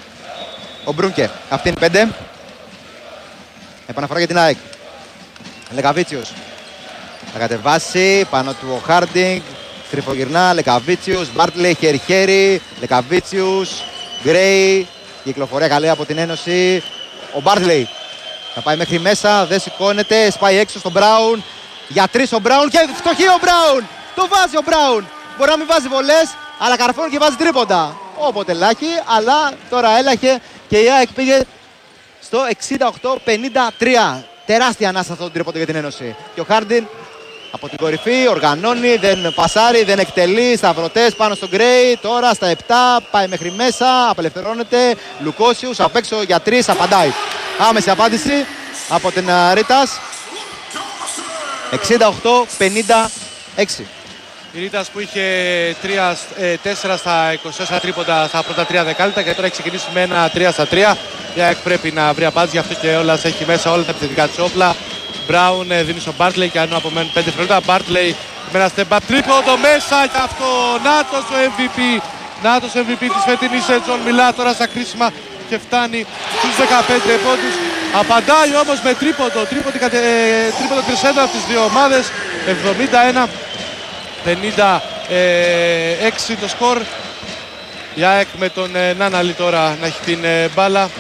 ο Μπρούνκε. Αυτή είναι η πέντε. Επαναφορά για την ΑΕΚ. Λεκαβίτσιος θα κατεβάσει, πάνω του ο Χάρντινγκ, στριφογυρνά, Λεκαβίτσιος, Μπάρτλεϊ, χέρι-χέρι, Λεκαβίτσιος, Γκρέι, κυκλοφορία καλή από την Ένωση. Ο Μπάρτλεϊ θα πάει μέχρι μέσα, δεν σηκώνεται, σπάει έξω στον Μπράουν, για τρεις ο Μπράουν και φτωχή ο Μπράουν, το βάζει ο Μπράουν. Μπορεί να μην βάζει βολές, αλλά καρφώνει και βάζει τρίποντα. Όποτε λάχει, αλλά τώρα έλαχε και η ΑΕΚ πήγε στο εξήντα οκτώ πενήντα τρία. Τεράστια ανάσα αυτό το τρίποντο για την Ένωση. Και ο Χάρντιν από την κορυφή οργανώνει, δεν πασάρει, δεν εκτελεί. Σταυρωτές πάνω στον Γκρέι. Τώρα στα επτά πάει μέχρι μέσα, απελευθερώνεται. Λουκόσιους απ' έξω για τρεις, απαντάει. Άμεση απάντηση από την Ρίτας. εξήντα οκτώ πενήντα έξι. Η Ρίτας που είχε τέσσερα στα είκοσι τέσσερα τρίποντα στα πρώτα τρία δεκάλεπτα και τώρα έχει ξεκινήσει με ένα τρία στα τρία. Η ΑΕΚ πρέπει να βρει απάντηση, γι' αυτό και όλα έχει μέσα όλα τα επιθετικά της όπλα. Μπράουν δίνει στον Μπάρτλεϊ και αν απομένουν πέντε δευτερόλεπτα. Μπάρτλεϊ με ένα step back τρίποντο μέσα και αυτό. Νάτος ο εμ βι πι. Νάτος ο εμ βι πι της φετινής σεζόν. Μιλά τώρα στα κρίσιμα και φτάνει στους δεκαπέντε πόντους. Απαντάει όμως με τρίποντο. Τρίποντο, ε, τρίποντο τρισέντα από τις δύο ομάδες. εβδομήντα ένα πενήντα έξι το σκορ. Η ΑΕΚ με τον ε, Νάναλι τώρα να έχει την ε, μπάλα.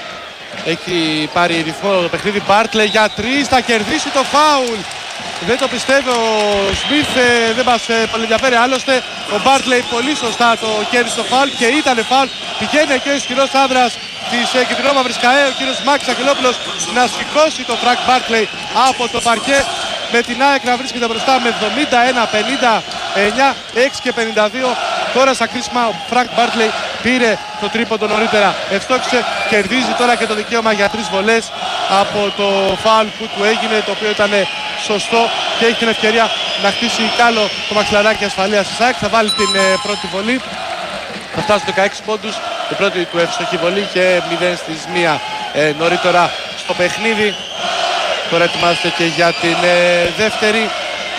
Έχει πάρει ρυθμό το παιχνίδι. Μπάρτλεϊ για τρεις, θα κερδίσει το φάουλ. Δεν το πιστεύω ο Σμιθ, ε, δεν μας ε, πολύ ενδιαφέρει άλλωστε. Ο Μπάρτλεϊ πολύ σωστά το κέρδισε το φάουλ και ήταν φάουλ. Πηγαίνει και ο ισχυρός άνδρας της ε, κεντρινόμαυρης ΚΑΕ, ο κύριος Μάκης Αγγελόπουλος, να σηκώσει το Φρανκ Μπάρτλεϊ από το παρκέ. Με την ΑΕΚ να βρίσκεται μπροστά με εβδομήντα ένα πενήντα εννιά, έξι και πενήντα δύο. Τώρα στα κρίσιμα ο Φρανκ Μπάρτλεϊ πήρε το τρίποντο νωρίτερα. Ευστόχισε, κερδίζει τώρα και το δικαίωμα για τρεις βολές από το φάουλ που του έγινε, το οποίο ήταν σωστό και έχει την ευκαιρία να χτίσει κι άλλο το μαξιλαράκι ασφαλείας της ΑΕΚ. Θα βάλει την ε, πρώτη βολή. Θα φτάσει στους δεκαέξι πόντους. Η πρώτη του ευστοχή βολή και μηδέν στις μία ε, νωρίτερα στο παιχνίδι. Τώρα ετοιμάζεται και για την ε, δεύτερη.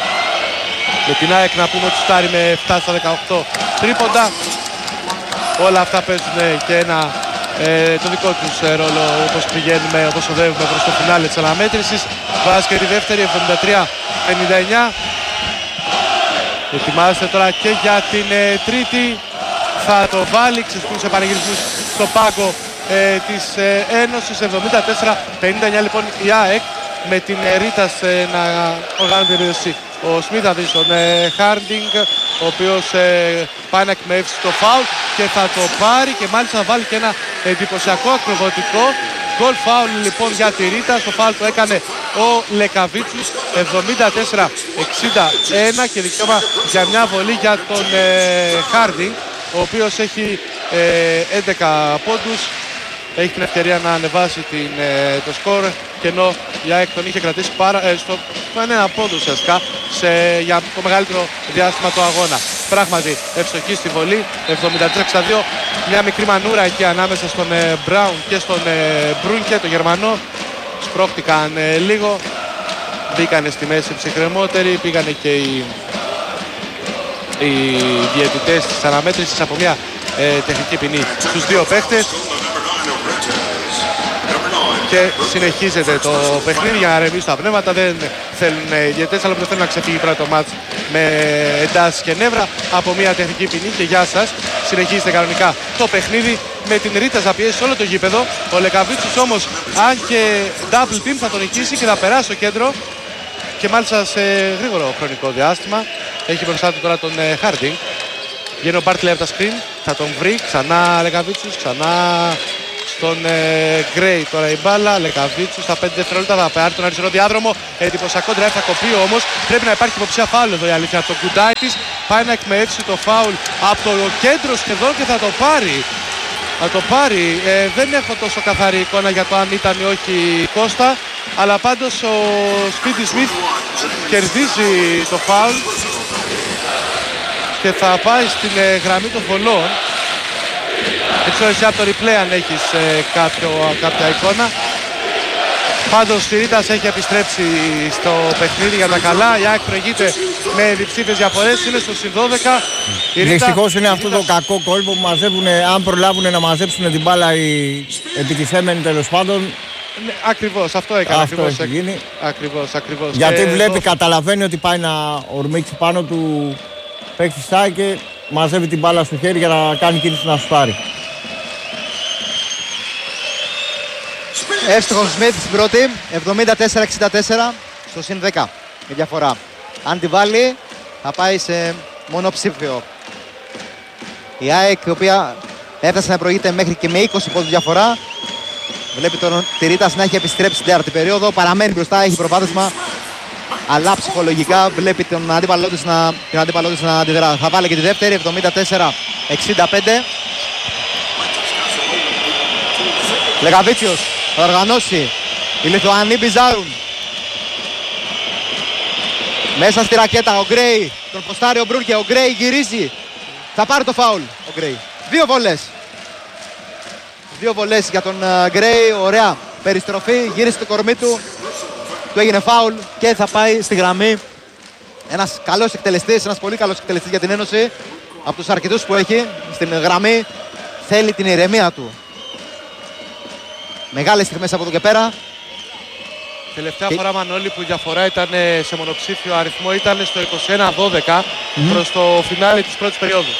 Με την ΑΕΚ να πούμε ότι στάρει με επτά στα δεκαοκτώ τρίποντα. Όλα αυτά παίζουν και ένα, ε, το δικό τους ε, ρόλο όπως πηγαίνουμε, όπως οδεύουμε προς το φινάλε της αναμέτρησης. Βάζει και τη δεύτερη, εβδομήντα τρία πενήντα εννιά. Ετοιμάζεται τώρα και για την ε, τρίτη. Θα το βάλει, ξεσκούν σε πανηγυρισμούς στο πάγκο ε, της ε, Ένωσης. Εβδομήντα τέσσερα πενήντα εννιά λοιπόν η ΑΕΚ. Με την Ρίτας ε, να οργάνει την περιοχή. Ο Σμιθ θα δει στον ε, Χάρντινγκ, ο οποίος ε, πάει να εκμεύσει το φάουλ και θα το πάρει και μάλιστα θα βάλει και ένα εντυπωσιακό ακροβατικό γκολ φάουλ λοιπόν για τη Ρίτα. Στο φάουλ το έκανε ο Λεκαβίτσιος. Εβδομήντα τέσσερα εξήντα ένα και δικαίωμα για μια βολή για τον ε, Χάρντινγκ, ο οποίος έχει ε, έντεκα πόντους. Έχει την ευκαιρία να ανεβάσει την, ε, το σκορ και ενώ η ΑΕΚ τον είχε κρατήσει πάρα, ε, στο, στο ένα πόντο ουσιαστικά σε, για το μεγαλύτερο διάστημα του αγώνα. Πράγματι ευστοχή στη βολή, εβδομήντα τρία εξήντα δύο, μια μικρή μανούρα εκεί ανάμεσα στον ε, Μπράουν και στον ε, Μπρούνκε, το Γερμανό. Σπρώχτηκαν ε, λίγο, μπήκανε στη μέση ψυχρεμότεροι, πήγανε και οι, οι διαιτητές της αναμέτρησης από μια ε, τεχνική ποινή στους δύο παίχτες. Και συνεχίζεται το παιχνίδι για να ρεμίσει τα πνεύματα. Δεν θέλουν οι διαιτητές, αλλά θέλουν να ξεφύγει πρώτο μάτς με εντάσεις και νεύρα από μια τεχνική ποινή. Και γεια σας, συνεχίζεται κανονικά το παιχνίδι με την Ρίτα να πιέσει όλο το γήπεδο. Ο Λεκαβίτσιος όμως, αν και double team, θα τον νικήσει και θα περάσει στο κέντρο. Και μάλιστα σε γρήγορο χρονικό διάστημα. Έχει μπροστά του τώρα τον Χάρντινγκ. Βγαίνει ο Μπάρτλεϊ από τα screen, θα τον βρει ξανά Λεκαβίτσιος, ξανά στον Γκρέι. Τώρα η μπάλα, Λεκαβίτσιους στα πέντε δευτερόλεπτα θα πάρει τον αριστερό διάδρομο. Εντυπωσιακό drive θα κοπεί όμως. Πρέπει να υπάρχει υποψία φάουλ εδώ η αλήθεια. Το Κουντάιτης πάει να εκμεταλλευτεί το φάουλ από το κέντρο σχεδόν και θα το πάρει. Θα το πάρει. Ε, δεν έχω τόσο καθαρή εικόνα για το αν ήταν ή όχι η Κώστα. Αλλά πάντως ο Σπίτι Σμιθ κερδίζει το φάουλ και θα πάει στην ε, γραμμή των βολών. Δεν ξέρω εσύ από το replay αν έχεις ε, κάποιο, κάποια εικόνα. Πάντως η Ρήτας έχει επιστρέψει στο παιχνίδι για τα καλά. Η ΑΕΚ προηγείται με διψήφιες διαφορές, είναι στο συν δώδεκα. Δυστυχώς είναι αυτό το κακό κόλπο που μαζεύουν, αν προλάβουν να μαζέψουν την μπάλα οι επιτιθέμενοι τέλος πάντων. Ναι, ακριβώς, αυτό έκανε. Αυτό ακριβώς, έχει γίνει. Ακριβώς, ακριβώς. Γιατί και βλέπει, το... καταλαβαίνει ότι πάει να ορμήξει πάνω του παίκτη στάει και μαζεύει την μπάλα στο χέρι για να κάνει κίνηση να σου πάρει. Εύστοχος Σμιθ στην πρώτη, εβδομήντα τέσσερα εξήντα τέσσερα στο συν δέκα η διαφορά. Αν τη βάλει θα πάει σε μονοψήφιο. Η ΑΕΚ, η οποία έφτασε να προηγείται μέχρι και με είκοσι πόντους διαφορά, βλέπει τον τη Ρήτας να έχει επιστρέψει στην τέταρτη περίοδο, παραμένει μπροστά, έχει προβάδισμα, αλλά ψυχολογικά βλέπει τον αντίπαλό της να, την αντίπαλό της να αντιδρά. Θα βάλει και τη δεύτερη, εβδομήντα τέσσερα εξήντα πέντε. Λεκαβίτσιος θα οργανώσει. Οι Λιθουανοί μπιζάρουν. Μέσα στη ρακέτα ο Γκρέι, τον ποστάρει ο Μπρούνκε, ο Γκρέι γυρίζει. Θα πάρει το φάουλ ο Γκρέι. Δύο βολές. Δύο βολές για τον Γκρέι, ωραία περιστροφή, γύρισε το κορμί του. Του έγινε φάουλ και θα πάει στη γραμμή. Ένας καλός εκτελεστής, ένας πολύ καλός εκτελεστής για την Ένωση. Από τους αρκετούς που έχει στην γραμμή, θέλει την ηρεμία του. Μεγάλες στιγμές από εδώ και πέρα. Τελευταία και... φορά, Μανώλη, που η διαφορά ήταν σε μονοψήφιο αριθμό ήταν στο είκοσι ένα δώδεκα mm-hmm. προς το φινάλε της πρώτης περίοδου.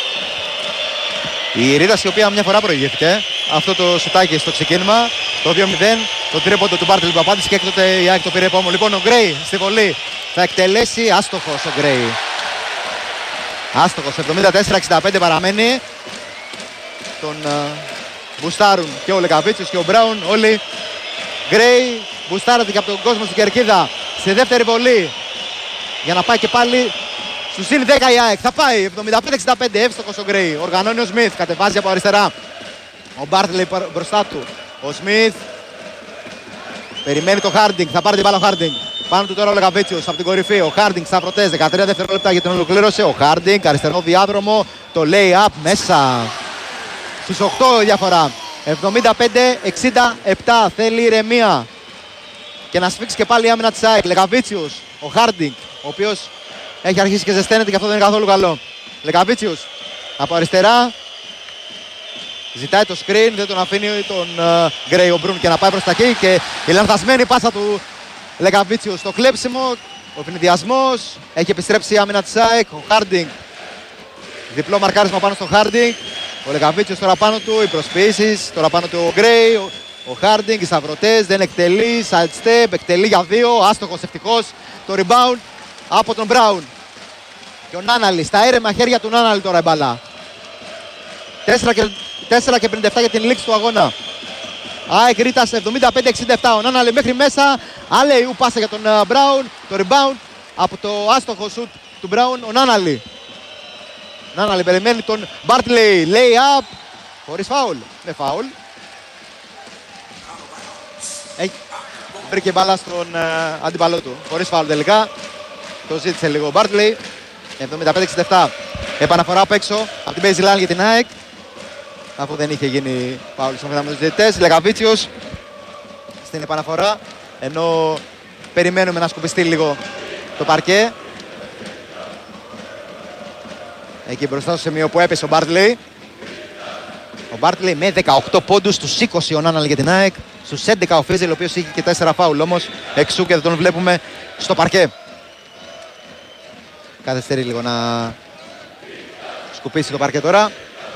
Η Ρήτας, η οποία μια φορά προηγήθηκε, αυτό το σουτάκι στο ξεκίνημα, το δύο μηδέν, το τρίποντο του Μπάρτελ που απάντησε και έκτοτε η ΑΕΚ το πήρε επόμενο. Λοιπόν, ο Γκρέι στη βολή θα εκτελέσει, άστοχος ο Γκρέι. Άστοχος, εβδομήντα τέσσερα εξήντα πέντε παραμένει. Τον uh, μπουστάρουν και ο Λεκαβίτσιος και ο Μπράουν, όλοι. Γκρέι μπουστάρεται και από τον κόσμο στην κερκίδα στη δεύτερη βολή για να πάει και πάλι στους συν δέκα η ΑΕΚ. Θα πάει εβδομήντα πέντε εξήντα πέντε, εύστοχος ο Γκρέι. Οργανώνει ο Σμιθ, κατεβάζει από αριστερά. Ο Μπάρτλεϊ μπροστά του. Ο Σμιθ περιμένει το Χάρντινγκ, θα πάρει την μπάλα ο Χάρντινγκ. Πάνω του τώρα ο Λεκαβίτσιος από την κορυφή. Ο Χάρντινγκ στα πρωτές, δεκατρία δευτερόλεπτα για την ολοκλήρωση. Ο Χάρντινγκ, αριστερό διάδρομο, το lay-up μέσα. Στους οκτώ διαφορά. εβδομήντα πέντε εξήντα επτά, θέλει ηρεμία. Και να σφίξει και πάλι η άμυνα της ΑΕΚ. Λεκαβίτσιος, ο Χάρντινγκ, ο οποίος έχει αρχίσει και ζεσταίνεται και αυτό δεν είναι καθόλου καλό. Λεκαβίτσιος από αριστερά. Ζητάει το screen, δεν τον αφήνει τον Γκρέι uh, ο Μπρουν και να πάει προς τα εκεί. Και η λανθασμένη πάσα του Λεκαβίτσιου στο κλέψιμο. Ο ευνηδιασμός. Έχει επιστρέψει η άμυνα της ΑΕΚ. Ο Χάρντινγκ. Διπλό μαρκάρισμα πάνω στο Χάρντινγκ. Ο Λεκαβίτσιος τώρα πάνω του. Οι προσποιήσεις. Τώρα πάνω του ο Γκρέι. Ο, ο Χάρντινγκ. Οι σταυρωτές. Δεν εκτελεί. Side step. Εκτελεί για δύο. Άστοχος ευτυχώς. Το rebound από τον Μπράουν. Και ο Νάναλι. Στα έρεμα χέρια του Νάναλι τώρα η μπάλα. τέσσερα και πενήντα επτά για την λήξη του αγώνα. ΑΕΚ Ρήτας εβδομήντα πέντε εξήντα επτά. Ο Νάναλι μέχρι μέσα. Αλεϊού πάσα για τον Μπράουν. Το rebound από το άστοχο σουτ του Μπράουν. Ο Νάναλι. Νάναλι περιμένει τον Μπάρτλεϊ. Lay up. Χωρίς φάουλ. Με φάουλ. Έχει βρήκε μπάλα στον uh, αντίπαλό του. Χωρίς φάουλ τελικά. Το ζήτησε λίγο ο Μπάρτλεϊ. εβδομήντα πέντε εξήντα επτά. Επαναφορά απ' έξω από την baseline για την ΑΕΚ. Αφού δεν είχε γίνει φάουλ σύμφωνα με τους διαιτητές. Λεκαβίτσιος στην επαναφορά. Ενώ περιμένουμε να σκουπιστεί λίγο το παρκέ. Εκεί μπροστά στο σημείο που έπεσε ο Μπάρτλεϊ. Ο Μπάρτλεϊ με δεκαοκτώ πόντους, στους είκοσι ο Νάναλ για την ΑΕΚ. Στους έντεκα ο Φίζελ, ο οποίος είχε και τέσσερα φάουλ όμως εξού και δεν τον βλέπουμε στο παρκέ. Καθυστερεί λίγο να σκουπίσει το παρκέ τώρα.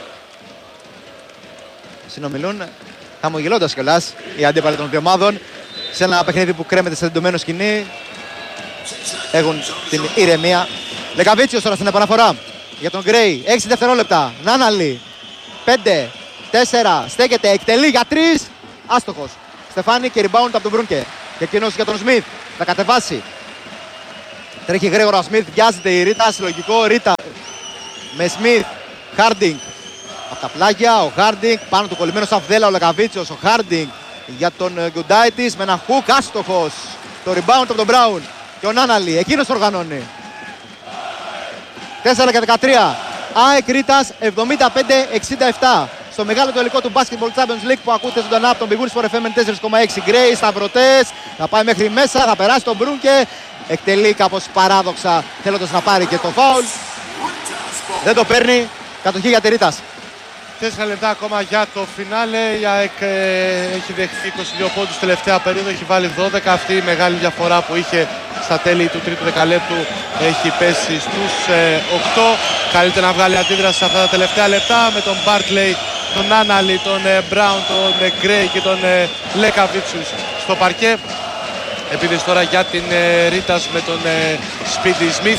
Συνομιλούν χαμογελώντας κιόλας οι αντίπαλοι των δύο ομάδων σε ένα παιχνίδι που κρέμεται σε δεντωμένο σκηνή. Έχουν την ηρεμία. Λεκαβίτσιος τώρα στην επαναφορά για τον Γκρέι. έξι δευτερόλεπτα. Νάναλι. πέντε, τέσσερα. Στέκεται. Εκτελεί για τρία. άστοχος. Στεφάνι και rebound από τον Μπρούνκε. Και εκείνος για τον Σμιθ. Θα κατεβάσει. Τρέχει γρήγορα ο Σμιθ. Βιάζεται η Ρίτα. Συλλογικό. Ρίτα με Σμιθ. Χάρντινγκ. Από τα πλάγια ο Χάρντινγκ. Πάνω του κολλημένο Σαφδέλα ο Λεκαβίτσιος. Ο Χάρντινγκ για τον Γκουντάιτης. Με ένα χουκ άστοχος. Το rebound από τον Μπράουν. Και ο Νάναλι. Εκείνος οργανώνει. τέσσερα και δεκατρία. ΑΕΚ Ρίτας εβδομήντα πέντε εξήντα επτά. Στο μεγάλο τελικό του Basketball Champions League που ακούτε ζωντανά από τον Big Wins for εφ εμ τέσσερα κόμμα έξι. Γκρέι, σταυρωτές, θα πάει μέχρι μέσα, θα περάσει τον Μπρούνκε. Εκτελεί κάπως παράδοξα θέλοντας να πάρει και το φάουλ. Δεν το παίρνει, κατοχή για τη Ρίτας. Τέσσερα λεπτά ακόμα για το φινάλε. Η ΑΕΚ ε, έχει δεχθεί είκοσι δύο πόντους τελευταία περίοδο, έχει βάλει δώδεκα. Αυτή η μεγάλη διαφορά που είχε στα τέλη του τρίτου δεκαλέπτου έχει πέσει στους ε, οκτώ. Καλείται να βγάλει αντίδραση σε αυτά τα τελευταία λεπτά με τον Μπάρκλεϊ, τον Άναλι, τον ε, Μπράουν, τον ε, Γκρέι και τον ε, Λεκαβίτσιους στο παρκέ. Επίδεση τώρα για την ε, Ρίτας με τον ε, Σπίντι Σμιθ.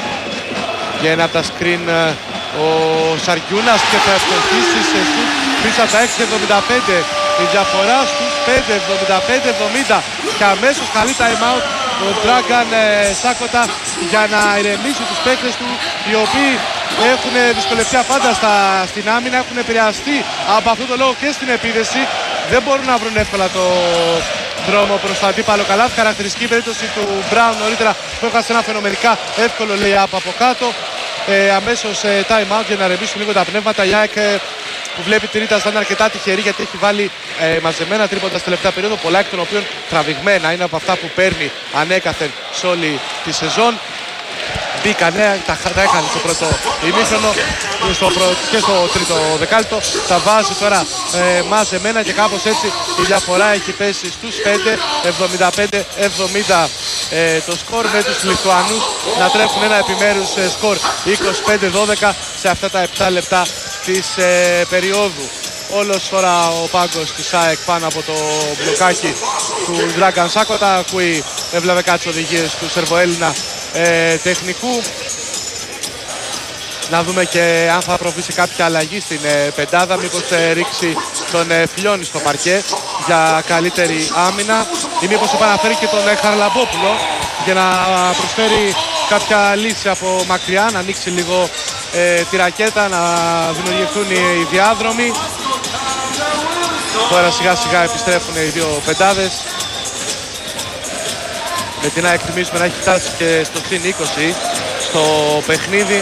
Για ένα από τα screen ε, ο Σαργιούνας και θα ευκολυθήσει σε σουτ πίσω από τα έξι εβδομήντα πέντε. Η διαφορά στους πέντε εβδομήντα πέντε εβδομήντα. Και αμέσως καλή time out ο Dragan ε, Σάκοτα για να ηρεμήσει τους παίκτες του, οι οποίοι έχουν δυσκολευτεί πάντα στα, στην άμυνα, έχουν επηρεαστεί από αυτόν τον λόγο και στην επίδεση. Δεν μπορούν να βρουν εύκολα το δρόμο προς το αντίπαλο καλάθι. Χαρακτηριστική περίπτωση του Μπράουν νωρίτερα που έχασε ένα φαινομενικά εύκολο lay-up από κάτω. Ε, αμέσως ε, time out για να ρεμίσουν λίγο τα πνεύματα. Η ΑΕΚ ε, που βλέπει τη Ρίτα θα είναι αρκετά τυχερή, γιατί έχει βάλει ε, μαζεμένα τρίποντα στη τελευταία περίοδο, πολλά εκ των οποίων τραβηγμένα, είναι από αυτά που παίρνει ανέκαθεν σε όλη τη σεζόν. Μπήκανε, τα, τα έκανε στο πρώτο ημίχρονο στο προ, και στο τρίτο δεκάλεπτο. Τα βάζει τώρα ε, μαζεμένα και κάπως έτσι η διαφορά έχει πέσει στους πέντε, εβδομήντα πέντε εβδομήντα ε, το σκορ, με τους Λιθουανούς να τρέχουν ένα επιμέρους ε, σκορ είκοσι πέντε δώδεκα σε αυτά τα επτά λεπτά της ε, περίοδου. Όλος τώρα ο πάγκος της ΑΕΚ πάνω από το μπλοκάκι του Dragan Σάκοτα. Ακούει, έβλεπε κάτι τις οδηγίες του Σερβοέλληνα ε, τεχνικού. Να δούμε και αν θα προβεί σε κάποια αλλαγή στην ε, πεντάδα, μήπως ε, ρίξει τον ε, Φιλιώνη στο παρκέ για καλύτερη άμυνα, ή μήπως επαναφέρει και τον ε, Χαρλαμπόπουλο για να προσφέρει κάποια λύση από μακριά, να ανοίξει λίγο ε, τη ρακέτα, να δημιουργηθούν οι, οι διάδρομοι. Τώρα σιγά σιγά επιστρέφουν οι δύο πεντάδες. Με την ΑΕΚ θυμίζουμε να έχει φτάσει και στο συν είκοσι στο παιχνίδι.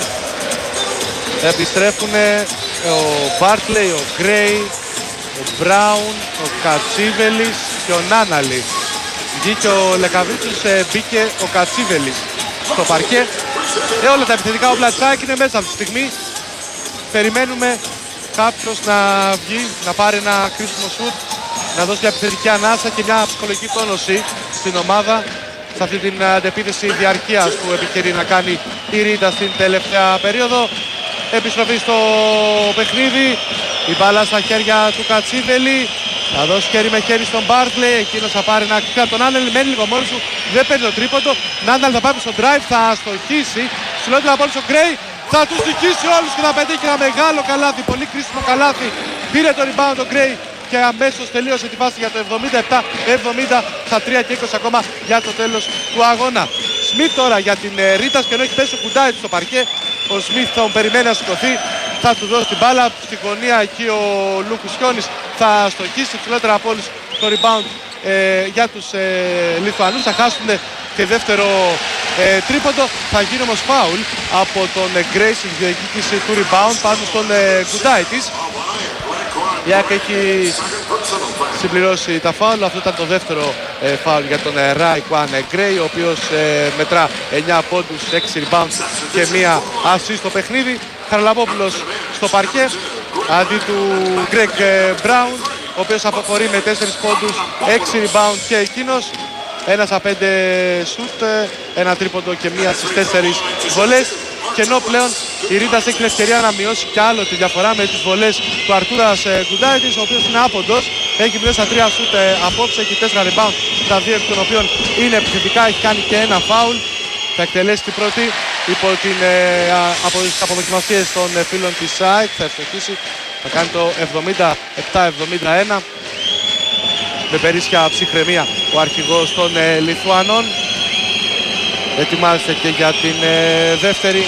Επιστρέφουν ο Μπάρκλεϊ, ο Γκρέι, ο Μπράουν, ο Κατσίβελης και ο Νάναλι. Βγήκε ο Λεκαβίτσιος, μπήκε ο Κατσίβελης στο παρκέ. Ε, όλα τα επιθετικά όπλα της ΑΕΚ είναι μέσα αυτή τη στιγμή. Περιμένουμε κάποιος να βγει, να πάρει ένα κρίσιμο σουτ, να δώσει μια επιθετική ανάσα και μια ψυχολογική τόνωση στην ομάδα σε αυτή την αντεπίθεση διαρκείας που επιχειρεί να κάνει η Ρίτα στην τελευταία περίοδο. Επιστροφή στο παιχνίδι, η μπάλα στα χέρια του Κατσίβελη, θα δώσει χέρι με χέρι στον Μπάρκλεϊ, εκείνος θα πάρει ένα κλικ από τον Νάναλι, μένει λίγο μόνος του, δεν παίρνει το τρίποντο. Νάναλι θα πάει στο drive, θα αστοχίσει, ψηλότερα από όλους ο Γκρέι, θα τους νικήσει όλους και θα πετύχει ένα μεγάλο καλάθι, πολύ κρίσιμο καλάθι. Πήρε το rebound ο Γκρέι και αμέσως τελείωσε τη φάση για το εβδομήντα επτά εβδομήντα, στα τρία και είκοσι ακόμα για το τέλος του αγώνα. Σμιθ τώρα για την ε, Ρίτας, και ενώ έχει πέσει ο Κουντάιτς στο παρκέ, ο Σμιθ θα τον περιμένει να σηκωθεί, θα του δώσει την μπάλα. Στην γωνία εκεί ο Λουκουσιώνης θα στοχίσει, ψηλότερα από όλους το rebound ε, για τους ε, Λιθουανούς. Θα χάσουν και δεύτερο ε, τρίποντο, θα γίνει όμως φάουλ από τον ε, Γκρέι στη διεκδίκηση του rebound πάνω στον ε, Κουντάιτης. Η ΑΕΚ έχει συμπληρώσει τα φάουλ. Αυτό ήταν το δεύτερο ε, φάουλ για τον ε, Ράικουαν Γκρέι, ο οποίος ε, μετρά εννιά πόντους, έξι rebound και μία assist στο παιχνίδι. Χαρλαμπόπουλος στο παρκέ αντί του Γκρέγκ Μπράουν, ο οποίος αποχωρεί με τέσσερις πόντους, έξι rebound και εκείνος. Ένας από πέντε σουτ, ένα τρίποντο και μία στις τέσσερις βολές. Και ενώ πλέον η Ρίτας έχει την ευκαιρία να μειώσει κι άλλο τη διαφορά με τις βολές του Αρτούρας Γκουντάιτης, ο οποίος είναι άποντος, έχει μειώσει στα τρία σουτ απόψε, έχει τέσσερα rebound, τα δύο εκ των οποίων είναι επιθετικά, έχει κάνει και ένα φάουλ. Θα εκτελέσει την πρώτη υπό την, ε, από τις αποδοκιμασίες των ε, φίλων της ΑΕΚ, θα ευστοχίσει, θα κάνει το εβδομήντα επτά εβδομήντα ένα. με περίσσια ψυχραιμία ο αρχηγός των ε, Λιθουανών. Ετοιμάζεται και για την ε, δεύτερη.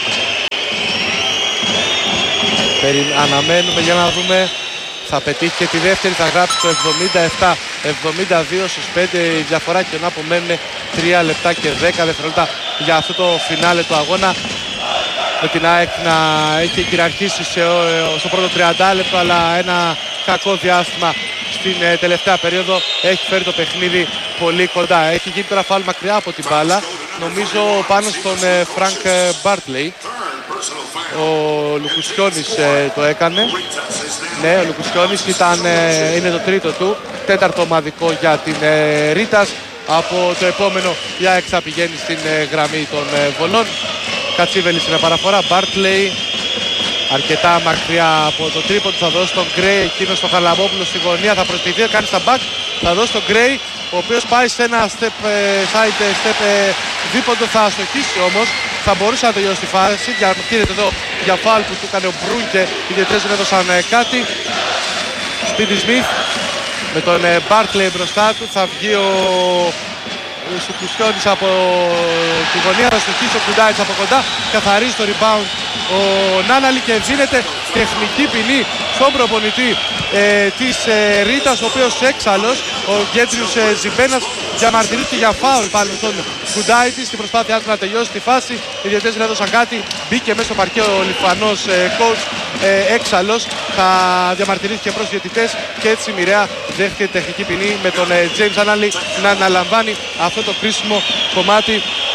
Περι... Αναμένουμε για να δούμε. Θα πετύχει και τη δεύτερη, θα γράψει το εβδομήντα επτά εβδομήντα δύο στους πέντε η διαφορά και να απομένουν τρία λεπτά και δέκα δευτερόλεπτα για αυτό το φινάλε του αγώνα. Με την ΑΕΚ να έχει κυριαρχήσει σε, στο πρώτο τριάντα λεπτό, αλλά ένα κακό διάστημα στην ε, τελευταία περίοδο έχει φέρει το παιχνίδι πολύ κοντά. Έχει γίνει τώρα φάουλ μακριά από την μπάλα, νομίζω πάνω στον ε, Φρανκ Μπάρτλεϊ. Ο Λουκουσιώνης ε, το έκανε. Ναι, ο Λουκουσιώνης ήταν, ε, είναι το τρίτο του, τέταρτο ομαδικό για την ε, Ρίτας. Από το επόμενο η ΑΕΚ θα πηγαίνει στην ε, γραμμή των ε, βολών. Κατσίβελης είναι παραφορά, Μπάρτλεϊ αρκετά μακριά από το τρίποντο, θα δώσει τον Γκρέι, εκείνος στο Χαρλαμπόπουλο στη γωνία, θα προσποιηθεί, κάνει στα back, θα δώσει τον Γκρέι, ο οποίος πάει σε ένα step, side step δίποντο, θα αστοχίσει όμως, θα μπορούσε να τελειώσει τη φάση. Διαμαρτύρεται εδώ για φάουλ που του έκανε ο Μπρούνκε, οι διαιτητές δεν έδωσαν κάτι. Σπίτι Σμιθ με τον Μπάρτλεϊ μπροστά του, θα βγει ο Σουκουσιώνης από τη γωνία, θα στοχίσει ο Κουντάιτς από κοντά, καθαρίζει το rebound ο Νάναλη και δίνεται τεχνική ποινή στον προπονητή ε, της ε, Ρίτας, ο οποίος έξαλλος, ο Γκέτριους ε, Ζιμπένας, διαμαρτυρήθηκε για φάουλ πάνω στον Κουντάιτη στην προσπάθειά του να τελειώσει τη φάση. Οι διαιτητές δεν έδωσαν κάτι, μπήκε μέσα στο παρκέ ο Λιθουανός ε, coach ε, έξαλλος, θα διαμαρτυρήθηκε προς διαιτητές και έτσι μοιραία δέχτηκε τεχνική ποινή με τον ε, James Νάναλη να αναλαμβάνει αυτό το κρίσιμο κομμάτι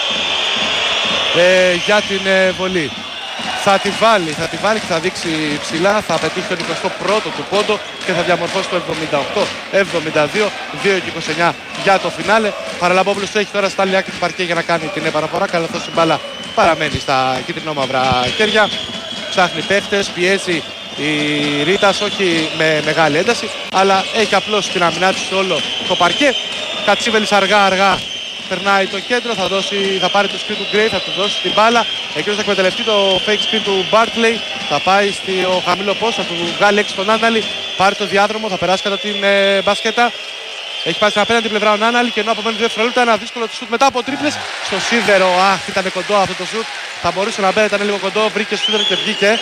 ε, για την ε, βολή. Θα τη βάλει, θα τη βάλει και θα δείξει ψηλά, θα πετύχει τον εικοστό πρώτο του πόντο και θα διαμορφώσει το εβδομήντα οκτώ εβδομήντα δύο, δύο και είκοσι εννιά για το φινάλε. Χαραλαμπόπουλος το έχει τώρα στα άλλη άκρη του παρκέ για να κάνει την επαναφορά, καθώς η μπάλα παραμένει στα κίτρινο-μαύρα χέρια. Ψάχνει παίχτες, πιέζει η Ρίτας, όχι με μεγάλη ένταση, αλλά έχει απλώς την αμυνά της σε όλο το παρκέ. Κατσίβελης αργά αργά περνάει το κέντρο, θα, δώσει, θα πάρει το screen του Γκρέι, θα του δώσει την μπάλα. Εκείνος θα εκμεταλλευτεί το fake screen του Μπάρτλεϊ, θα πάει στο χαμηλό post, θα του βγάλει έξω τον Νάναλη, πάρει το διάδρομο, θα περάσει κατά την ε, μπασκέτα. Έχει πάει στην απέναντι πλευρά ο Νάναλη και ενώ απομένει δύο δευτερόλεπτα, ένα δύσκολο σουτ μετά από τρίπλες στο σίδερο. Αχ, ήταν κοντό αυτό το σουτ, θα μπορούσε να μπαίνει, ήταν λίγο κοντό, βρήκε σίδερο και βγήκε.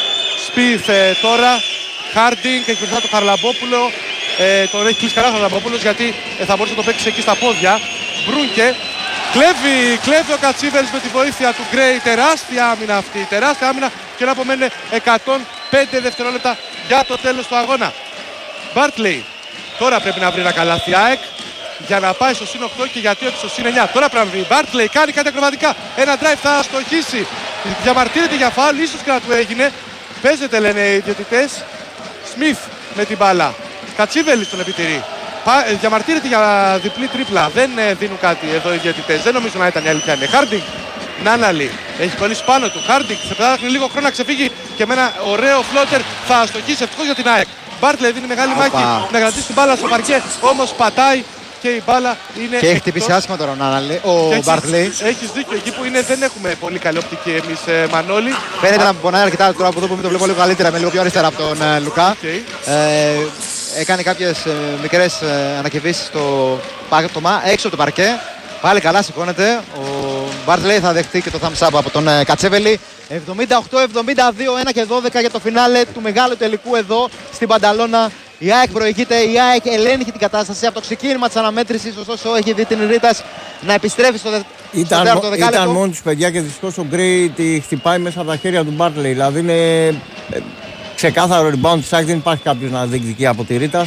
Σπίθ ε, τώρα, Χάρντινγκ, έχει μπροστά το Χαρλαμπόπουλο, ε, τον έχει κλείσει καλά ο Χαρλαμπόπουλος γιατί ε, θα μπορούσε να το παίξει εκεί στα πόδια. Μπρούνκε, κλέβει, κλέβει ο Κατσίβελης με τη βοήθεια του Γκρέι, τεράστια άμυνα αυτή, τεράστια άμυνα και να απομένουν εκατόν πέντε δευτερόλεπτα για το τέλος του αγώνα. Μπάρτλεϊ, τώρα πρέπει να βρει ένα καλάθι ΑΕΚ για να πάει στο συν οκτώ και γιατί όχι στο συν εννιά. Τώρα πρέπει να βρει. Μπάρτλεϊ κάνει κάτι ακροβατικά, ένα drive θα στοχίσει, διαμαρτύρεται για φάουλ, ίσως και να του έγινε. Παίζεται λένε οι διαιτητές. Σμιθ με την μπάλα, Κατσίβελης τον επιτηρεί. Διαμαρτύρεται για διπλή τρίπλα. Δεν ε, δίνουν κάτι εδώ οι διαιτητές. Δεν νομίζω να ήταν η αλήθεια. Είναι Χάρντινγκ. Νάναλη έχει κολλήσει πάνω του. Χάρντινγκ σε πετάχνει λίγο χρόνο να ξεφύγει και με ένα ωραίο φλότερ θα αστοχίσει. Ευτυχώς για την ΑΕΚ. Μπάρτλεϊ δίνει μεγάλη μάχη να κρατήσει την μπάλα στο παρκέ. Όμως πατάει και η μπάλα είναι. Και έχει χτυπήσει άσχημα τώρα ο Νάναλη. Ο Μπάρτλεϊ. Έχεις δίκιο. Εκεί που είναι δεν έχουμε πολύ καλή οπτική εμείς ε, Μανώλη. Φαίνεται να πονάει αρκετά τώρα από εδώ που το βλέπω λίγο καλύτερα, με λίγο πιο αριστερά από τον ε, Λουκά. Okay. Ε, έκανε κάποιες ε, μικρές ε, ανακεβίσεις στο πάτωμα έξω από το παρκέ. Πάλι καλά σηκώνεται. Ο Μπάρτλεϊ θα δεχτεί και το thumbs up από τον ε, Κατσέβελη. εβδομήντα οκτώ εβδομήντα δύο, ένα και δώδεκα για το φινάλε του μεγάλου τελικού εδώ στην Πανταλώνα. Η ΑΕΚ προηγείται, η ΑΕΚ ελέγχει την κατάσταση από το ξεκίνημα της αναμέτρησης. Ωστόσο έχει δει την Ρίτας να επιστρέφει στο, δε... ήταν, στο τέταρτο δεκάλεπτο. Ήταν μόνοι τους παιδιά και δυστυχώς ο Γκρέι τη χτυπάει μέσα από τα χέρια του Μπάρτλεϊ. Δηλαδή είναι ε, ξεκάθαρο rebound της ΑΕΚ, δεν υπάρχει κάποιος να διεκδικεί από τη Ρίτας.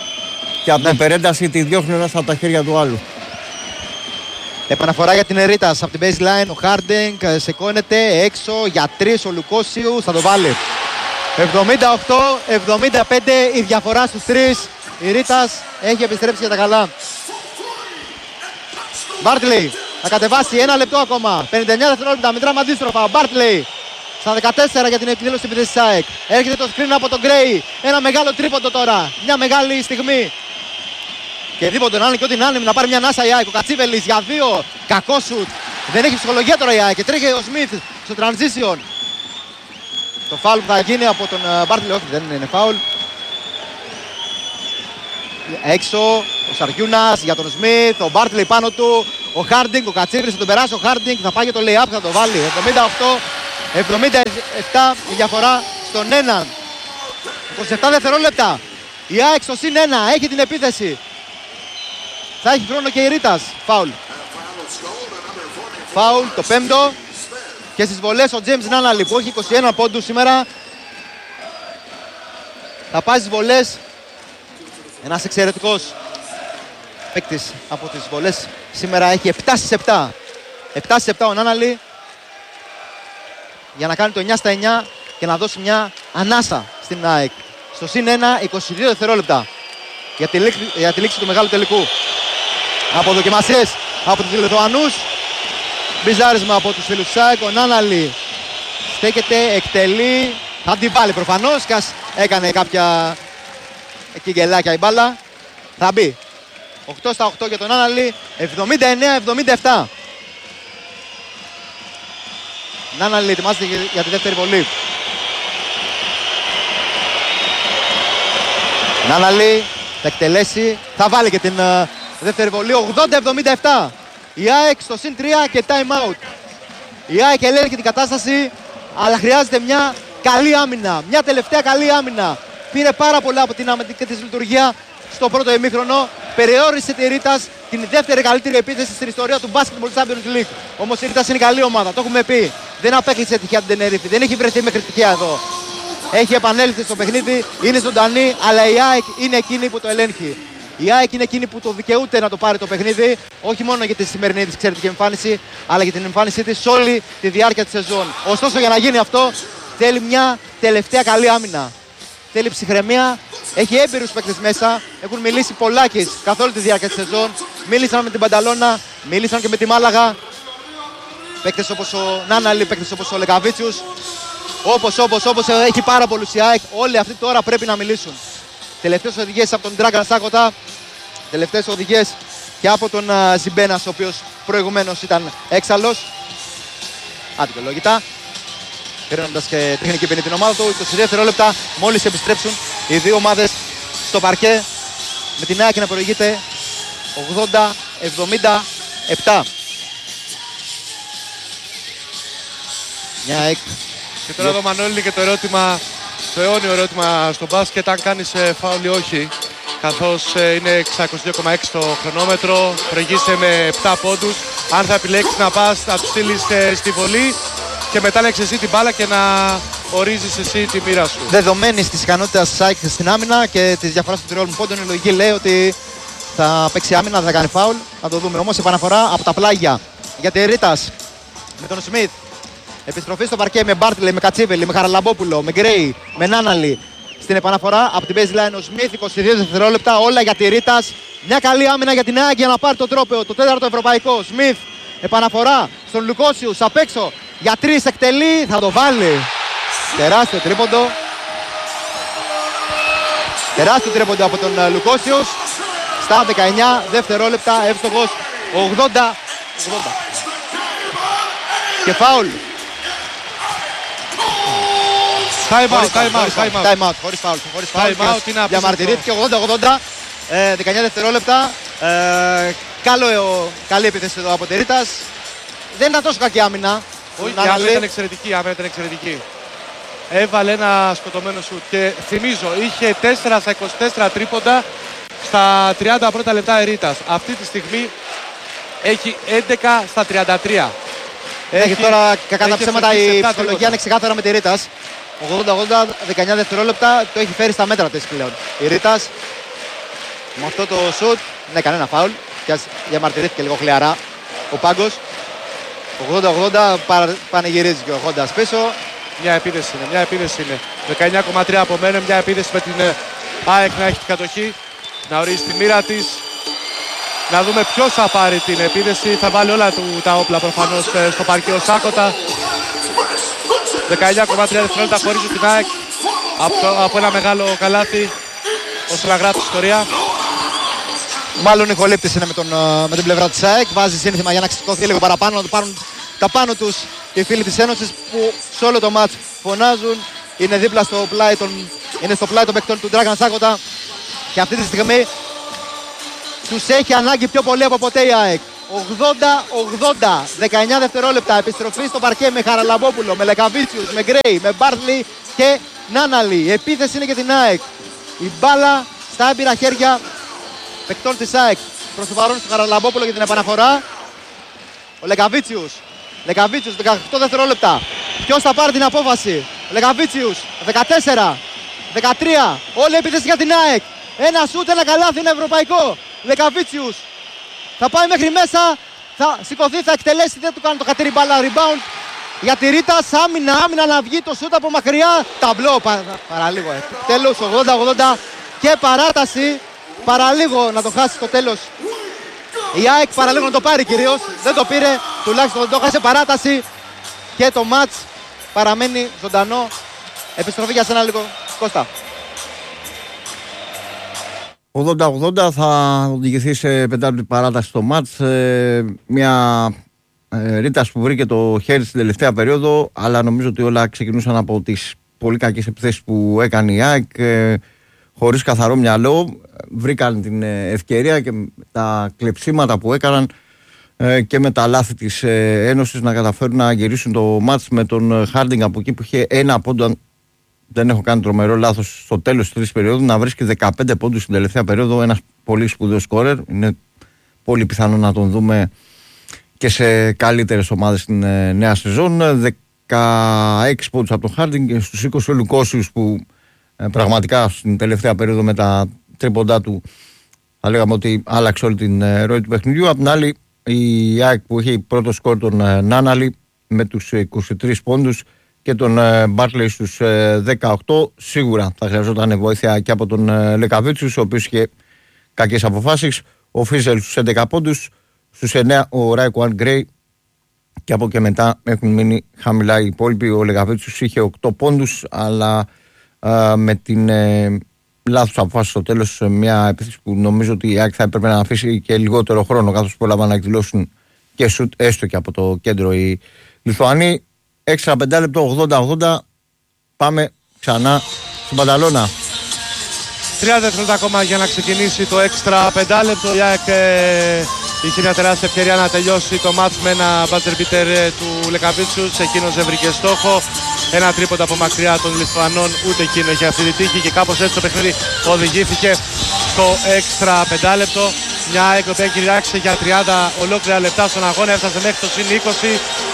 Και από ναι. την περένταση τη διώχνει ένας από τα χέρια του άλλου. Επαναφορά για την Ρίτας από την baseline. Ο Χάρντινγκ σηκώνεται έξω για τρεις. Ο Λουκόσιου θα το βάλει. εβδομήντα οκτώ εβδομήντα πέντε η διαφορά στους τρεις. Η Ρίτας έχει επιστρέψει για τα καλά. Μπάρτλεϊ θα κατεβάσει ένα λεπτό ακόμα. πενήντα εννιά δευτερόλεπτα, μετράμε αντίστροφα. Μπάρτλεϊ στα δεκατέσσερα για την εκδήλωση της επίθεσης της ΑΕΚ. Έρχεται το screen από τον Γκρέι. Ένα μεγάλο τρίποντο τώρα. Μια μεγάλη στιγμή. Και δίπον τον άλλον και ό,τι να είναι να πάρει μια ανάσα η ΑΕΚ. Ο Κατσίβελης για δύο. Κακό σουτ. Δεν έχει ψυχολογία τώρα η ΑΕΚ. Και τρέχει ο Σμιθ στο transition. Το φάουλ που θα γίνει από τον Μπάρτλεϊ, όχι δεν είναι φάουλ. έξω, ο Σαριούνας για τον Σμιθ, ο Μπάρτλεϊ πάνω του, ο Χάρντινγκ, ο Κατσίβρης θα τον περάσει, ο Χάρντινγκ θα πάει για το lay-up, θα το βάλει. εβδομήντα οκτώ εβδομήντα επτά η διαφορά στον έναν. είκοσι επτά δευτερόλεπτα. Η ΑΕΚ στο συν ένα έχει την επίθεση. Θα έχει χρόνο και η Ρίτας. Φάουλ. Φάουλ το πέμπτο. Και στις βολές ο James Νάναλι που έχει είκοσι ένα πόντους σήμερα. Θα πάει στις βολές. Ένας εξαιρετικός παίκτης από τις βολές. Σήμερα έχει επτά στις επτά. επτά στις επτά ο Νάναλι. Για να κάνει το εννιά στα εννιά και να δώσει μια ανάσα στην ΑΕΚ. Στο συν ένα, είκοσι δύο δευτερόλεπτα για τη, λήξη, για τη λήξη του μεγάλου τελικού. Από δοκιμασίες από τους Λιθουανούς. Μπιζάρισμα από τους φίλους ΣΑΕΚ. Ο Νάναλι στέκεται, εκτελεί. Θα την βάλει προφανώς. Κας έκανε κάποια εκεί γελάκια η μπάλα. Θα μπει. οκτώ στα οκτώ για τον Νάναλι. εβδομήντα εννέα εβδομήντα επτά. Νάναλι ετοιμάζεται για τη δεύτερη βολή. Νάναλι θα εκτελέσει, θα βάλει και την uh, δεύτερη βολή. ογδόντα εβδομήντα επτά. Η ΑΕΚ στο συν τρία και time out. Η ΑΕΚ ελέγχει την κατάσταση, αλλά χρειάζεται μια καλή άμυνα. Μια τελευταία καλή άμυνα. Πήρε πάρα πολλά από την αμυντική της λειτουργία στο πρώτο ημίχρονο. Περιόρισε τη Ρίτας, την δεύτερη καλύτερη επίθεση στην ιστορία του Basketball Champions League. Όμως η Ρίτας είναι καλή ομάδα, το έχουμε πει. Δεν απέκλεισε τυχαία την Τενερίφη, δεν έχει βρεθεί μέχρι τυχαία εδώ. Έχει επανέλθει στο παιχνίδι, είναι ζωντανή, αλλά η ΑΕΚ είναι εκείνη που το ελέγχει. Η ΑΕΚ είναι εκείνη που το δικαιούται να το πάρει το παιχνίδι, όχι μόνο για τη σημερινή της εξαιρετική εμφάνιση, αλλά για την εμφάνισή της σε όλη τη διάρκεια της σεζόν. Ωστόσο, για να γίνει αυτό, θέλει μια τελευταία καλή άμυνα. Θέλει ψυχραιμία, έχει έμπειρους παίκτες μέσα, έχουν μιλήσει πολλάκις καθ' όλη τη διάρκεια της σεζόν. Μίλησαν με την Πανταλώνα, μίλησαν και με τη Μάλαγα. Παίκτες όπως ο Νάναλι, παίκτες όπως ο Λεκαβίτσιους. Όπως, όπως, όπως έχει πάρα πολλούς η ΑΕΚ, όλοι αυτοί τώρα πρέπει να μιλήσουν. Τελευταίες οδηγίες από τον Dragan Σάκοτα, τελευταίες οδηγίες και από τον uh, Ζιμπένας, ο οποίος προηγουμένως ήταν έξαλλος. Αδικαιολόγητα. Παίρνοντας και τεχνική ποινή την ομάδα του. είκοσι δύο δευτερόλεπτα μόλις επιστρέψουν οι δύο ομάδες στο παρκέ. Με την ΑΕΚ να προηγείται ογδόντα εβδομήντα επτά. Μια ΑΕΚ. Και τώρα εδώ Μανώλη και το ερώτημα, το αιώνιο ερώτημα στο μπάσκετ, αν κάνεις φάουλ ή όχι. Καθώς είναι εξακόσια δύο κόμμα έξι το χρονόμετρο, προηγείσαι με επτά πόντους. Αν θα επιλέξεις να πας, να τους στείλεις στη βολή και μετά να έχεις εσύ την μπάλα και να ορίζεις εσύ τη μοίρα σου. Δεδομένης της ικανότητας της ΑΕΚ στην άμυνα και της διαφοράς του τριών πόντων, η λογική λέει ότι θα παίξει άμυνα, δεν θα κάνει φάουλ. Θα το δούμε όμως. Επαναφορά από τα πλάγια για τη Ρίτας με τον Σμιθ. Επιστροφή στο παρκέ με Μπάρτλεϊ, με Κατσίβελη, με Χαραλαμπόπουλο, με Γκρέι, με Νάναλι. Στην επαναφορά από την baseline ο Σμιθ, είκοσι δύο δευτερόλεπτα, όλα για τη Ρίτας. Μια καλή άμυνα για την ΑΕΚ για να πάρει το τρόπαιο, το τέταρτο ευρωπαϊκό. Σμιθ, επαναφορά στον Λουκόσιους, απ' έξω για τρεις εκτελεί, θα το βάλει. Τεράστιο τρίποντο. Τεράστιο τρίποντο από τον Λουκόσιους. Στα δεκαεννιά δευτερόλεπτα, εύστοχος, ογδόντα ογδόντα. Και φάουλ. Time out, time out, time out. Time out, χωρίς φάουλ. Χωρίς φάουλ. Διαμαρτυρήθηκε ογδόντα ογδόντα. δεκαεννιά δευτερόλεπτα. Ε, καλό, καλή επίθεση εδώ από τη Ρίτας. Δεν ήταν τόσο κακή άμυνα. Όχι, η άμυνα ήταν εξαιρετική, η άμυνα ήταν εξαιρετική. Έβαλε ένα σκοτωμένο σουτ και θυμίζω, είχε τέσσερα στα είκοσι τέσσερα τρίποντα στα τριάντα πρώτα λεπτά η Ρίτας. Αυτή τη στιγμή έχει έντεκα στα τριάντα τρία. Έχει τώρα κακά τα ψέματα, η ψυχολογία είναι ξεκάθαρα με τη Ρίτας. ογδόντα ογδόντα, δεκαεννιά δευτερόλεπτα, το έχει φέρει στα μέτρα της πλέον. Η Ρίτας με αυτό το σουτ, ναι, κανένα φάουλ. Και διαμαρτυρήθηκε λίγο χλιαρά ο Πάγκος. ογδόντα ογδόντα, πανηγυρίζει και ο Χόντας πίσω. Μια επίδεση είναι, μια επίδεση είναι. δεκαεννιά κόμμα τρία από μένα, μια επίδεση με την ΑΕΚ να έχει την κατοχή, να ορίσει τη μοίρα της. Να δούμε ποιος θα πάρει την επίδεση. Θα βάλει όλα του τα όπλα προφανώς στο παρκείο Σάκοτα. δεκαεννιά κόμμα τρία δευτερόλεπτα χωρίζει την ΑΕΚ από, από ένα μεγάλο καλάθι ώστε να γράψει ιστορία. Μάλλον η χολύπτης είναι με, τον, με την πλευρά της ΑΕΚ. Βάζει σύνθημα για να ξεσηκωθεί λίγο παραπάνω, να το πάρουν τα πάνω τους οι φίλοι της Ένωσης που σε όλο το μάτς φωνάζουν. Είναι δίπλα στο πλάι των, είναι στο πλάι των παικτών του Dragan Σάκοτα. Και αυτή τη στιγμή τους έχει ανάγκη πιο πολύ από ποτέ η ΑΕΚ. ογδόντα ογδόντα, δεκαεννιά δευτερόλεπτα, επιστροφή στο παρκέ με Χαραλαμπόπουλο, με Λεκαβίτσιους, με Γκρέι, με Μπάρτλι και Νάναλι. Η επίθεση είναι για την ΑΕΚ. Η μπάλα στα έμπειρα χέρια παικτών της ΑΕΚ. Προς το παρόν στο Χαραλαμπόπουλο για την επαναφορά. Ο Λεκαβίτσιους. Λεκαβίτσιους, δεκαοκτώ δευτερόλεπτα. Ποιος θα πάρει την απόφαση? Ο Λεκαβίτσιους, δεκατέσσερα, δεκατρία. Όλη η επίθεση για την ΑΕΚ. Ένα σούτ, ένα καλάθι, ένα ευρωπαϊκό. Λεκαβίτσιους θα πάει μέχρι μέσα, θα σηκωθεί, θα εκτελέσει, δεν του κάνει το χατήρι μπάλα, rebound για τη Ρίτα, άμυνα, άμυνα να βγει το σούτ από μακριά, ταμπλό, πα, παραλίγο, ε. τέλος ογδόντα ογδόντα και παράταση, παραλίγο να το χάσει στο τέλος. Η ΑΕΚ παραλίγο να το πάρει κυρίως, δεν το πήρε, τουλάχιστον το χάσε, παράταση και το μάτς παραμένει ζωντανό. Επιστροφή για σένα λίγο, Κώστα. ογδόντα ογδόντα θα οδηγηθεί σε πεντάλεπτη παράταση στο μάτς. Ε, μια ε, Ρίτας που βρήκε το χέρι στην τελευταία περίοδο, αλλά νομίζω ότι όλα ξεκινούσαν από τις πολύ κακές επιθέσεις που έκανε η ΑΕΚ. Ε, χωρίς καθαρό μυαλό βρήκαν την ευκαιρία και τα κλεψίματα που έκαναν ε, και με τα λάθη της ε, Ένωσης να καταφέρουν να γυρίσουν το μάτς με τον Χάρντινγκ από εκεί που είχε ένα πόντο. Δεν έχω κάνει τρομερό λάθος στο τέλος της τρίτης περίοδου να βρίσκει δεκαπέντε πόντους στην τελευταία περίοδο. Ένας πολύ σπουδαίος σκόρερ. Είναι πολύ πιθανό να τον δούμε και σε καλύτερες ομάδες στην ε, νέα σεζόν. δεκαέξι πόντους από τον Χάρντινγκ και στους είκοσι ο Λουκόσιους που ε, πραγματικά στην τελευταία περίοδο με τα τρίποντά του θα λέγαμε ότι άλλαξε όλη την ε, ροή του παιχνιδιού. Απ' την άλλη η ΑΕΚ που είχε πρώτο σκόρ τον ε, Νάναλι με τους είκοσι τρεις πόντους και τον Μπάρτλεϊ στους ε, δεκαοκτώ. Σίγουρα θα χρειαζόταν βοήθεια και από τον ε, Λεκαβίτσιους, ο οποίος είχε κακές αποφάσεις. Ο Φίζελ στους έντεκα πόντους, στους εννέα ο Ράικουαν Γκρέι και από και μετά έχουν μείνει χαμηλά οι υπόλοιποι. Ο Λεκαβίτσιους είχε οκτώ πόντους, αλλά ε, με την ε, λάθος αποφάση στο τέλος, μια επίθεση που νομίζω ότι η ΑΕΚ θα έπρεπε να αφήσει και λιγότερο χρόνο, καθώς πρόλαβαν να εκδηλώσουν και σουτ έστω και από το κέντρο οι Λιθουανοί. Έξτρα πεντάλεπτο, ογδόντα ογδόντα. Πάμε ξανά στην Πανταλώνα. τριάντα δευτερόλεπτα ακόμα για να ξεκινήσει το έξτρα πεντάλεπτο. Η ΑΕΚ ε, είχε μια τεράστια ευκαιρία να τελειώσει το μάτς με ένα buzzer beater του Λεκαβίτσιους. Εκείνος δεν βρήκε στόχο. Ένα τρίποντα από μακριά των Λιθουανών, ούτε εκείνο είχε αυτή τη τύχη. Και κάπως έτσι το παιχνίδι οδηγήθηκε στο έξτρα πεντάλεπτο. Μια ΑΕΚ που έχει ράξει για τριάντα ολόκληρα λεπτά στον αγώνα, έφτασε μέχρι το συν είκοσι.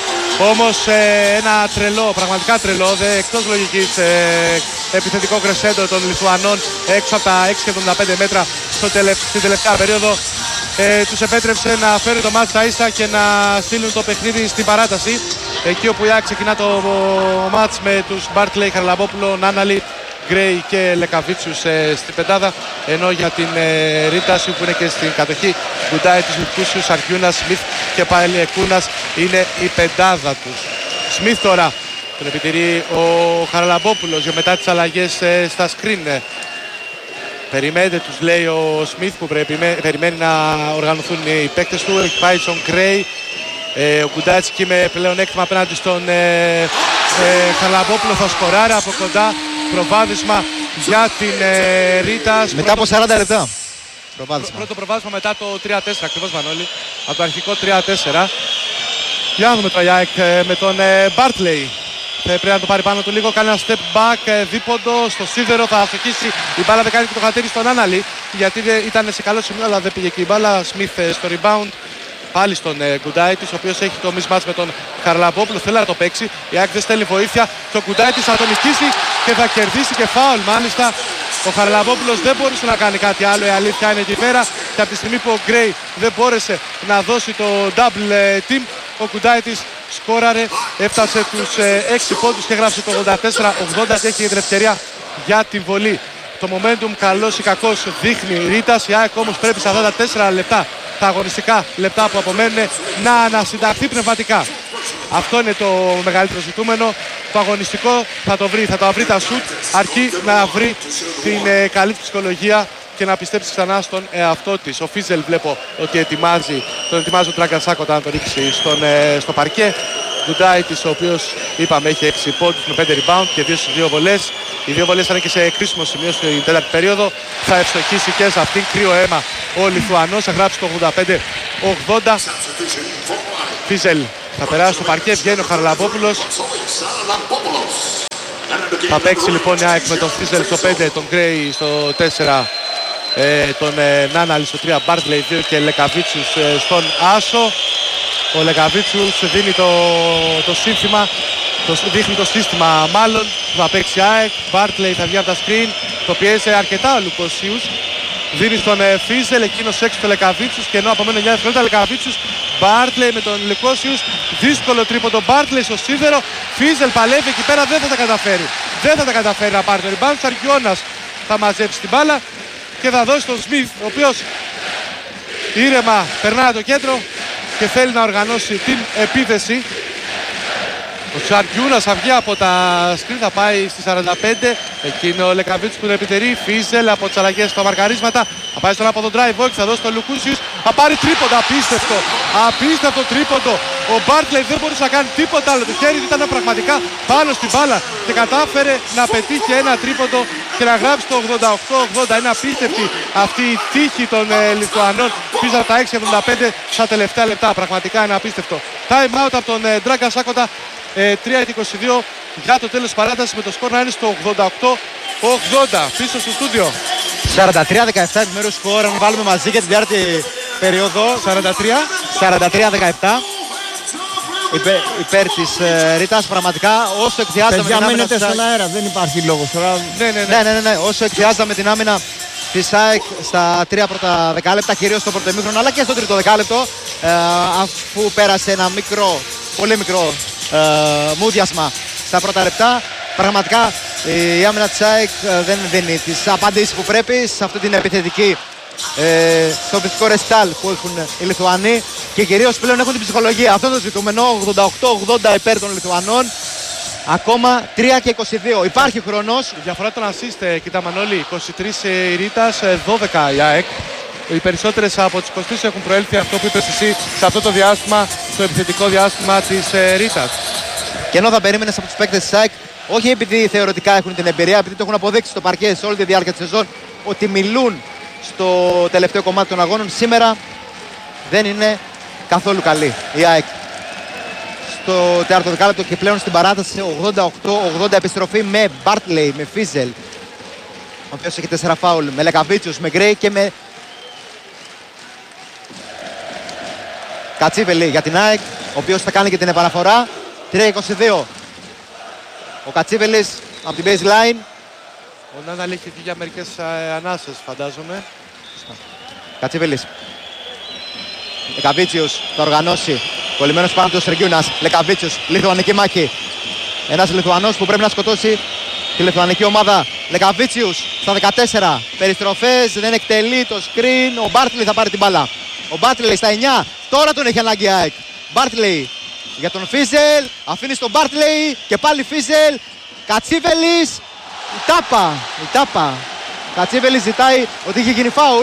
Όμως ε, ένα τρελό, πραγματικά τρελό, δε, εκτός λογικής ε, επιθετικό κρεσέντο των Λιθουανών έξω από τα έξι εβδομήντα πέντε μέτρα στο τελε, στην τελευταία περίοδο ε, τους επέτρεψε να φέρουν το μάτς στα ίσα και να στείλουν το παιχνίδι στην παράταση. Εκεί όπου η ΑΕΚ ξεκινά το μάτς με τους Μπάρτλεϊ, Χαραλαμπόπουλο, Νάναλι, Γκρέι και Λεκαβίτσιους ε, στην πεντάδα, ενώ για την ε, Ρίταση που είναι και στην κατοχή Γκουντάι της Λουκούσιους, Αρκιούνας, Σμιθ και πάλι Εκούνας είναι η πεντάδα τους. Σμιθ τώρα τον επιτηρεί ο Χαραλαμπόπουλος για μετά τις αλλαγές ε, στα σκριν. Ε. Περιμένετε, τους λέει ο Σμιθ που πρέπει, περιμένει να οργανωθούν οι παίκτες του. Έχει πάει στον Γκρέι. Ε, ο Γκουντάιτς εκεί με πλέον έκτημα απέναντι στον ε, ε, Χαραλαμπόπουλο, θα σκοράρει από κοντά. Προβάδισμα για την ε, Ρίτας. Μετά από σαράντα λεπτά. Προβάδισμα. Πρώτο προβάδισμα μετά το τρία τέσσερα, ακριβώς Μανώλη. Από το αρχικό τρία τέσσερα. Για να δούμε το Ιάεκ με τον Μπάρτλεϊ. Πρέπει να το πάρει πάνω του λίγο. Κάνει ένα step back, ε, δίποντο στο σίδερο. Θα αστοχίσει η μπάλα. Δεν κάνει και το χατήρι στον Άναλι. Γιατί ήταν σε καλό σημείο, αλλά δεν πήγε και η μπάλα. Σμιθ στο rebound. Πάλι στον Γκουντάιτης, ο οποίος έχει το mismatch με τον Χαραλαμπόπουλο. Θέλει να το παίξει. Η ΑΕΚ δεν στέλνει βοήθεια. Και ο Γκουντάιτης θα τον νικήσει και θα κερδίσει και φάουλ. Μάλιστα, ο Χαραλαμπόπουλος δεν μπορούσε να κάνει κάτι άλλο. Η αλήθεια είναι εκεί πέρα. Και από τη στιγμή που ο Γκρέι δεν μπόρεσε να δώσει το double team, ο Γκουντάιτης σκόραρε. Έφτασε τους έξι πόντους και έγραψε το ογδόντα τέσσερα ογδόντα και έχει την ευκαιρία για την βολή. Το momentum καλός ή κακός δείχνει η Ρίτας. Η ΑΕΚ όμως πρέπει σε αυτά τα τέσσερα λεπτά, τα αγωνιστικά λεπτά που απομένουν, να ανασυνταχθεί πνευματικά. Αυτό είναι το μεγαλύτερο ζητούμενο. Το αγωνιστικό θα το βρει, θα το βρει τα σουτ, αρκεί να βρει την ε, καλή ψυχολογία και να πιστέψει ξανά στον εαυτό της. Ο Φίζελ βλέπω ότι ετοιμάζει, τον ετοιμάζει ο Τραγκασάκο να τον ρίξει στον, ε, στο παρκέ. Γκουντάιτης, ο οποίος είπαμε έχει έξι πόντους με πέντε rebound και δύο στις δύο βολές. Οι δύο βολές ήταν και σε κρίσιμο σημείο στην τέταρτη περίοδο. Θα ευστοχήσει και σε αυτήν, κρύο αίμα ο Λιθουανός, θα γράψει το ογδόντα πέντε ογδόντα. Φίζελ θα περάσει στο παρκέ, βγαίνει ο Χαραλαμπόπουλος. Θα παίξει λοιπόν η ΑΕΚ με τον Φίζελ στο πέντε, τον Γκρέι στο τέσσερα, ε, τον ε, Νάναλη στο τρία, Μπάρτλεϊ δύο και Λεκαβίτσιους ε, στον άσο. Ο Λεκαβίτσιους δίνει το, το σύνθημα, το, δείχνει το σύστημα μάλλον, θα παίξει ΑΕΚ. Μπάρτλεϊ θα βγει από τα screen, το πιέζει αρκετά ο Λουκοσίους. Δίνει στον ε, Φίζελ, εκείνος έξω το Λεκαβίτσιους και ενώ απομένουν εννιά δευτερόλεπτα, Λεκαβίτσιους, Μπάρτλεϊ με τον Λουκόσιους, δύσκολο τρίποντο, Μπάρτλεϊ στο σίδερο. Φίζελ παλεύει εκεί πέρα, δεν θα τα καταφέρει. Δεν θα τα καταφέρει να πάρει το rebound. Σαρκιώνας θα μαζέψει την μπάλα και θα δώσει τον Σμιθ, ο οποίος ήρεμα περνάει το κέντρο και θέλει να οργανώσει την επίθεση. Ο Τσαρκιούνας θα βγει από τα σκριν, θα πάει στη σαράντα πέντε. Εκείνο ο Λεκαβίτσιος που τον επιτερεί. Φίζελ από τις αλλαγές στα μαρκαρίσματα. Θα πάει στον από τον drive όχι, θα δώσει τον Λουκούσιους. Θα πάρει τρίποντα, απίστευτο. Απίστευτο τρίποντο. Ο Μπάρτλεϊ δεν μπορούσε να κάνει τίποτα άλλο. Το χέρι του ήταν πραγματικά πάνω στην μπάλα και κατάφερε να πετύχει ένα τρίποντο και να γράψει το ογδόντα οκτώ ογδόντα. Είναι απίστευτη αυτή η τύχη των ε, Λιθουανών πίσω από τα έξι εβδομήντα πέντε στα τελευταία λεπτά. Πραγματικά είναι απίστευτο. Time out από τον ε, Ντράγκα Σάκοντα. Ε, τρία και είκοσι δύο για το τέλος της παράτασης με το σκορ να είναι στο ογδόντα οκτώ ογδόντα. Πίσω στο στούντιο σαράντα τρία δεκαεπτά επιμέρους σκορ, αν βάλουμε μαζί και την τέταρτη περίοδο. σαράντα τρία δεκαεπτά υπέρ, υπέρ της ε, Ρήτας. Πραγματικά όσο εκδιάζαμε την άμυνα της στον αέρα, δεν υπάρχει λόγος τώρα. Ναι, ναι, ναι. Ναι, ναι, ναι. Όσο εκδιάζαμε την άμυνα της ΑΕΚ στα τρία πρώτα δεκάλεπτα, κυρίως στο πρώτο ημίχρονο αλλά και στο τρίτο δεκάλεπτο, ε, αφού πέρασε ένα μικρό, πολύ μικρό Uh, μούδιασμα στα πρώτα λεπτά. Πραγματικά η άμυνα της ΑΕΚ uh, δεν δίνει τις απαντήσεις που πρέπει σε αυτή την επιθετική uh, στο επιθετικό ρεστάλ που έχουν οι Λιθουανοί και κυρίως πλέον έχουν την ψυχολογία. Αυτό είναι το ζητούμενο. ογδόντα οκτώ ογδόντα υπέρ των Λιθουανών. Ακόμα τρία και είκοσι δύο. Υπάρχει χρόνος. Η διαφορά των assist, κοιτάμε όλοι, είκοσι τρία η Ρήτας, δώδεκα η ΑΕΚ. Οι περισσότερες από τις είκοσι τρεις έχουν προέλθει, αυτό που είπες εσύ, σε αυτό το διάστημα, στο επιθετικό διάστημα της ε, Ρήτας. Και ενώ θα περίμενες από τους παίκτες της ΑΕΚ, όχι επειδή θεωρητικά έχουν την εμπειρία, επειδή το έχουν αποδείξει στο παρκέ σε όλη τη διάρκεια της σεζόν, ότι μιλούν στο τελευταίο κομμάτι των αγώνων, σήμερα δεν είναι καθόλου καλή η ΑΕΚ. Στο τέταρτο δεκάλεπτο και πλέον στην παράταση ογδόντα οκτώ ογδόντα επιστροφή με Μπάρτλεϊ, με Φίζελ, ο οποίος έχει τέσσερα φάουλ, με Λεκαβίτσιους, με Γκρέι και με Κατσίβελη για την ΑΕΚ, ο οποίος θα κάνει και την επαναφορά. τρία είκοσι δύο. Ο Κατσίβελης από την baseline. Ο Νάναλη έχει βγει για μερικές ε, ανάσες, φαντάζομαι. Κατσίβελης. Λεκαβίτσιους θα οργανώσει. Κολλημένος πάνω του Σεργιούνας. Λεκαβίτσιους, λιθουανική μάχη. Ένας Λιθουανός που πρέπει να σκοτώσει τη λιθουανική ομάδα. Λεκαβίτσιους στα δεκατέσσερα. Περιστροφές, δεν εκτελεί το screen. Ο Μπάρτλεϊ θα πάρει την μπάλα. Ο Μπάρτλεϊ στα εννιά. Τώρα τον έχει ανάγκη η ΑΕΚ. Μπάρτλεϊ για τον Φίζελ. Αφήνει στον Μπάρτλεϊ και πάλι Φίζελ. Κατσίβελης. Η τάπα. Η τάπα. Κατσίβελης ζητάει ότι είχε γίνει φάουλ.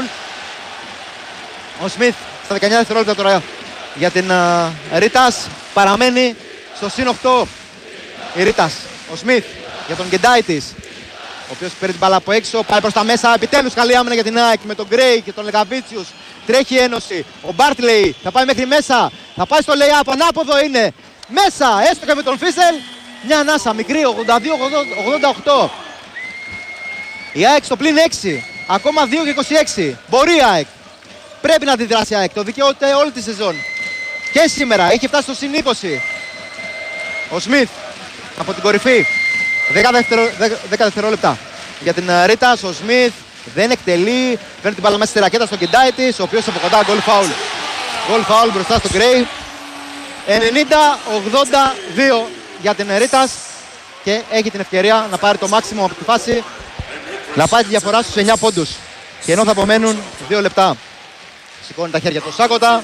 Ο Σμιθ στα δεκαεννιά δευτερόλεπτα τώρα για την uh, Ρήτας. Παραμένει στο συν οκτώ. Η Ρήτας. Ο Σμιθ για τον Γκεντάιτης, ο οποίος παίρνει την μπάλα από έξω, πάει προς τα μέσα. Επιτέλους καλή άμυνα για την ΑΕΚ με τον Γκρέι και τον Λεκαβίτσιους. Τρέχει η ένωση. Ο Μπάρτλεϊ θα πάει μέχρι μέσα. Θα πάει στο lay-up. Ανάποδο είναι. Μέσα. Έστω και με τον Φίζελ. Μια ανάσα μικρή. ογδόντα δύο ογδόντα οκτώ. Η ΑΕΚ στο πλήν έξι. Ακόμα δύο και είκοσι έξι. Μπορεί η ΑΕΚ. Πρέπει να αντιδράσει η ΑΕΚ. Το δικαιούται όλη τη σεζόν. Και σήμερα έχει φτάσει στο συν είκοσι. Ο Σμιθ από την κορυφή. δέκα δευτερόλεπτα για την Ρήτας. Ο Σμιθ δεν εκτελεί. Φέρνει την μπάλα μέσα στη ρακέτα στον Κεντάιτης, ο οποίος από κοντά γκολ φάουλ. Γκολ φάουλ μπροστά στον Γκρέι. ενενήντα ογδόντα δύο για την Ρήτας και έχει την ευκαιρία να πάρει το μάξιμο από τη φάση, να πάει τη διαφορά στους εννιά πόντους. Και ενώ θα απομένουν δύο λεπτά. Σηκώνει τα χέρια του Σάκοντα.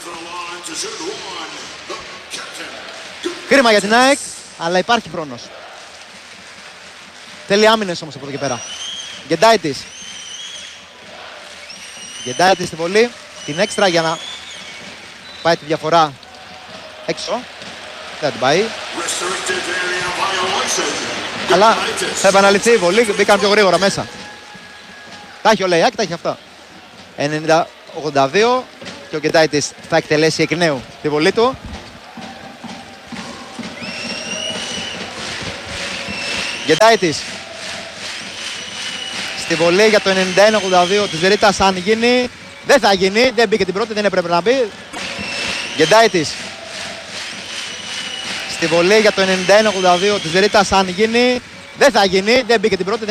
Κρίμα για την ΑΕΚ, αλλά υπάρχει χρόνος. Θέλει άμυνες όμως από εδώ και πέρα. Γκεντάιτης. Γκεντάιτης στη βολή. Την έξτρα για να πάει τη διαφορά έξω. Δεν την πάει. Αλλά θα επαναληφθεί η βολή, μπήκαν πιο γρήγορα μέσα. Τα έχει ο Λεϊάκ, τα έχει αυτά. ενενήντα ογδόντα δύο και ο Γκεντάιτης θα εκτελέσει εκ νέου τη βολή του. Γκεντάιτης στη βολή για το ενενήντα ένα ογδόντα δύο της Ρίτας, αν γίνει. Δεν θα γίνει, δεν μπήκε την πρώτη, δεν έπρεπε να μπει. Γκεντάιτης στη βολή για το ενενήντα ένα ογδόντα δύο της Ρίτας, αν γίνει. Δεν θα γίνει, δεν μπήκε την πρώτη.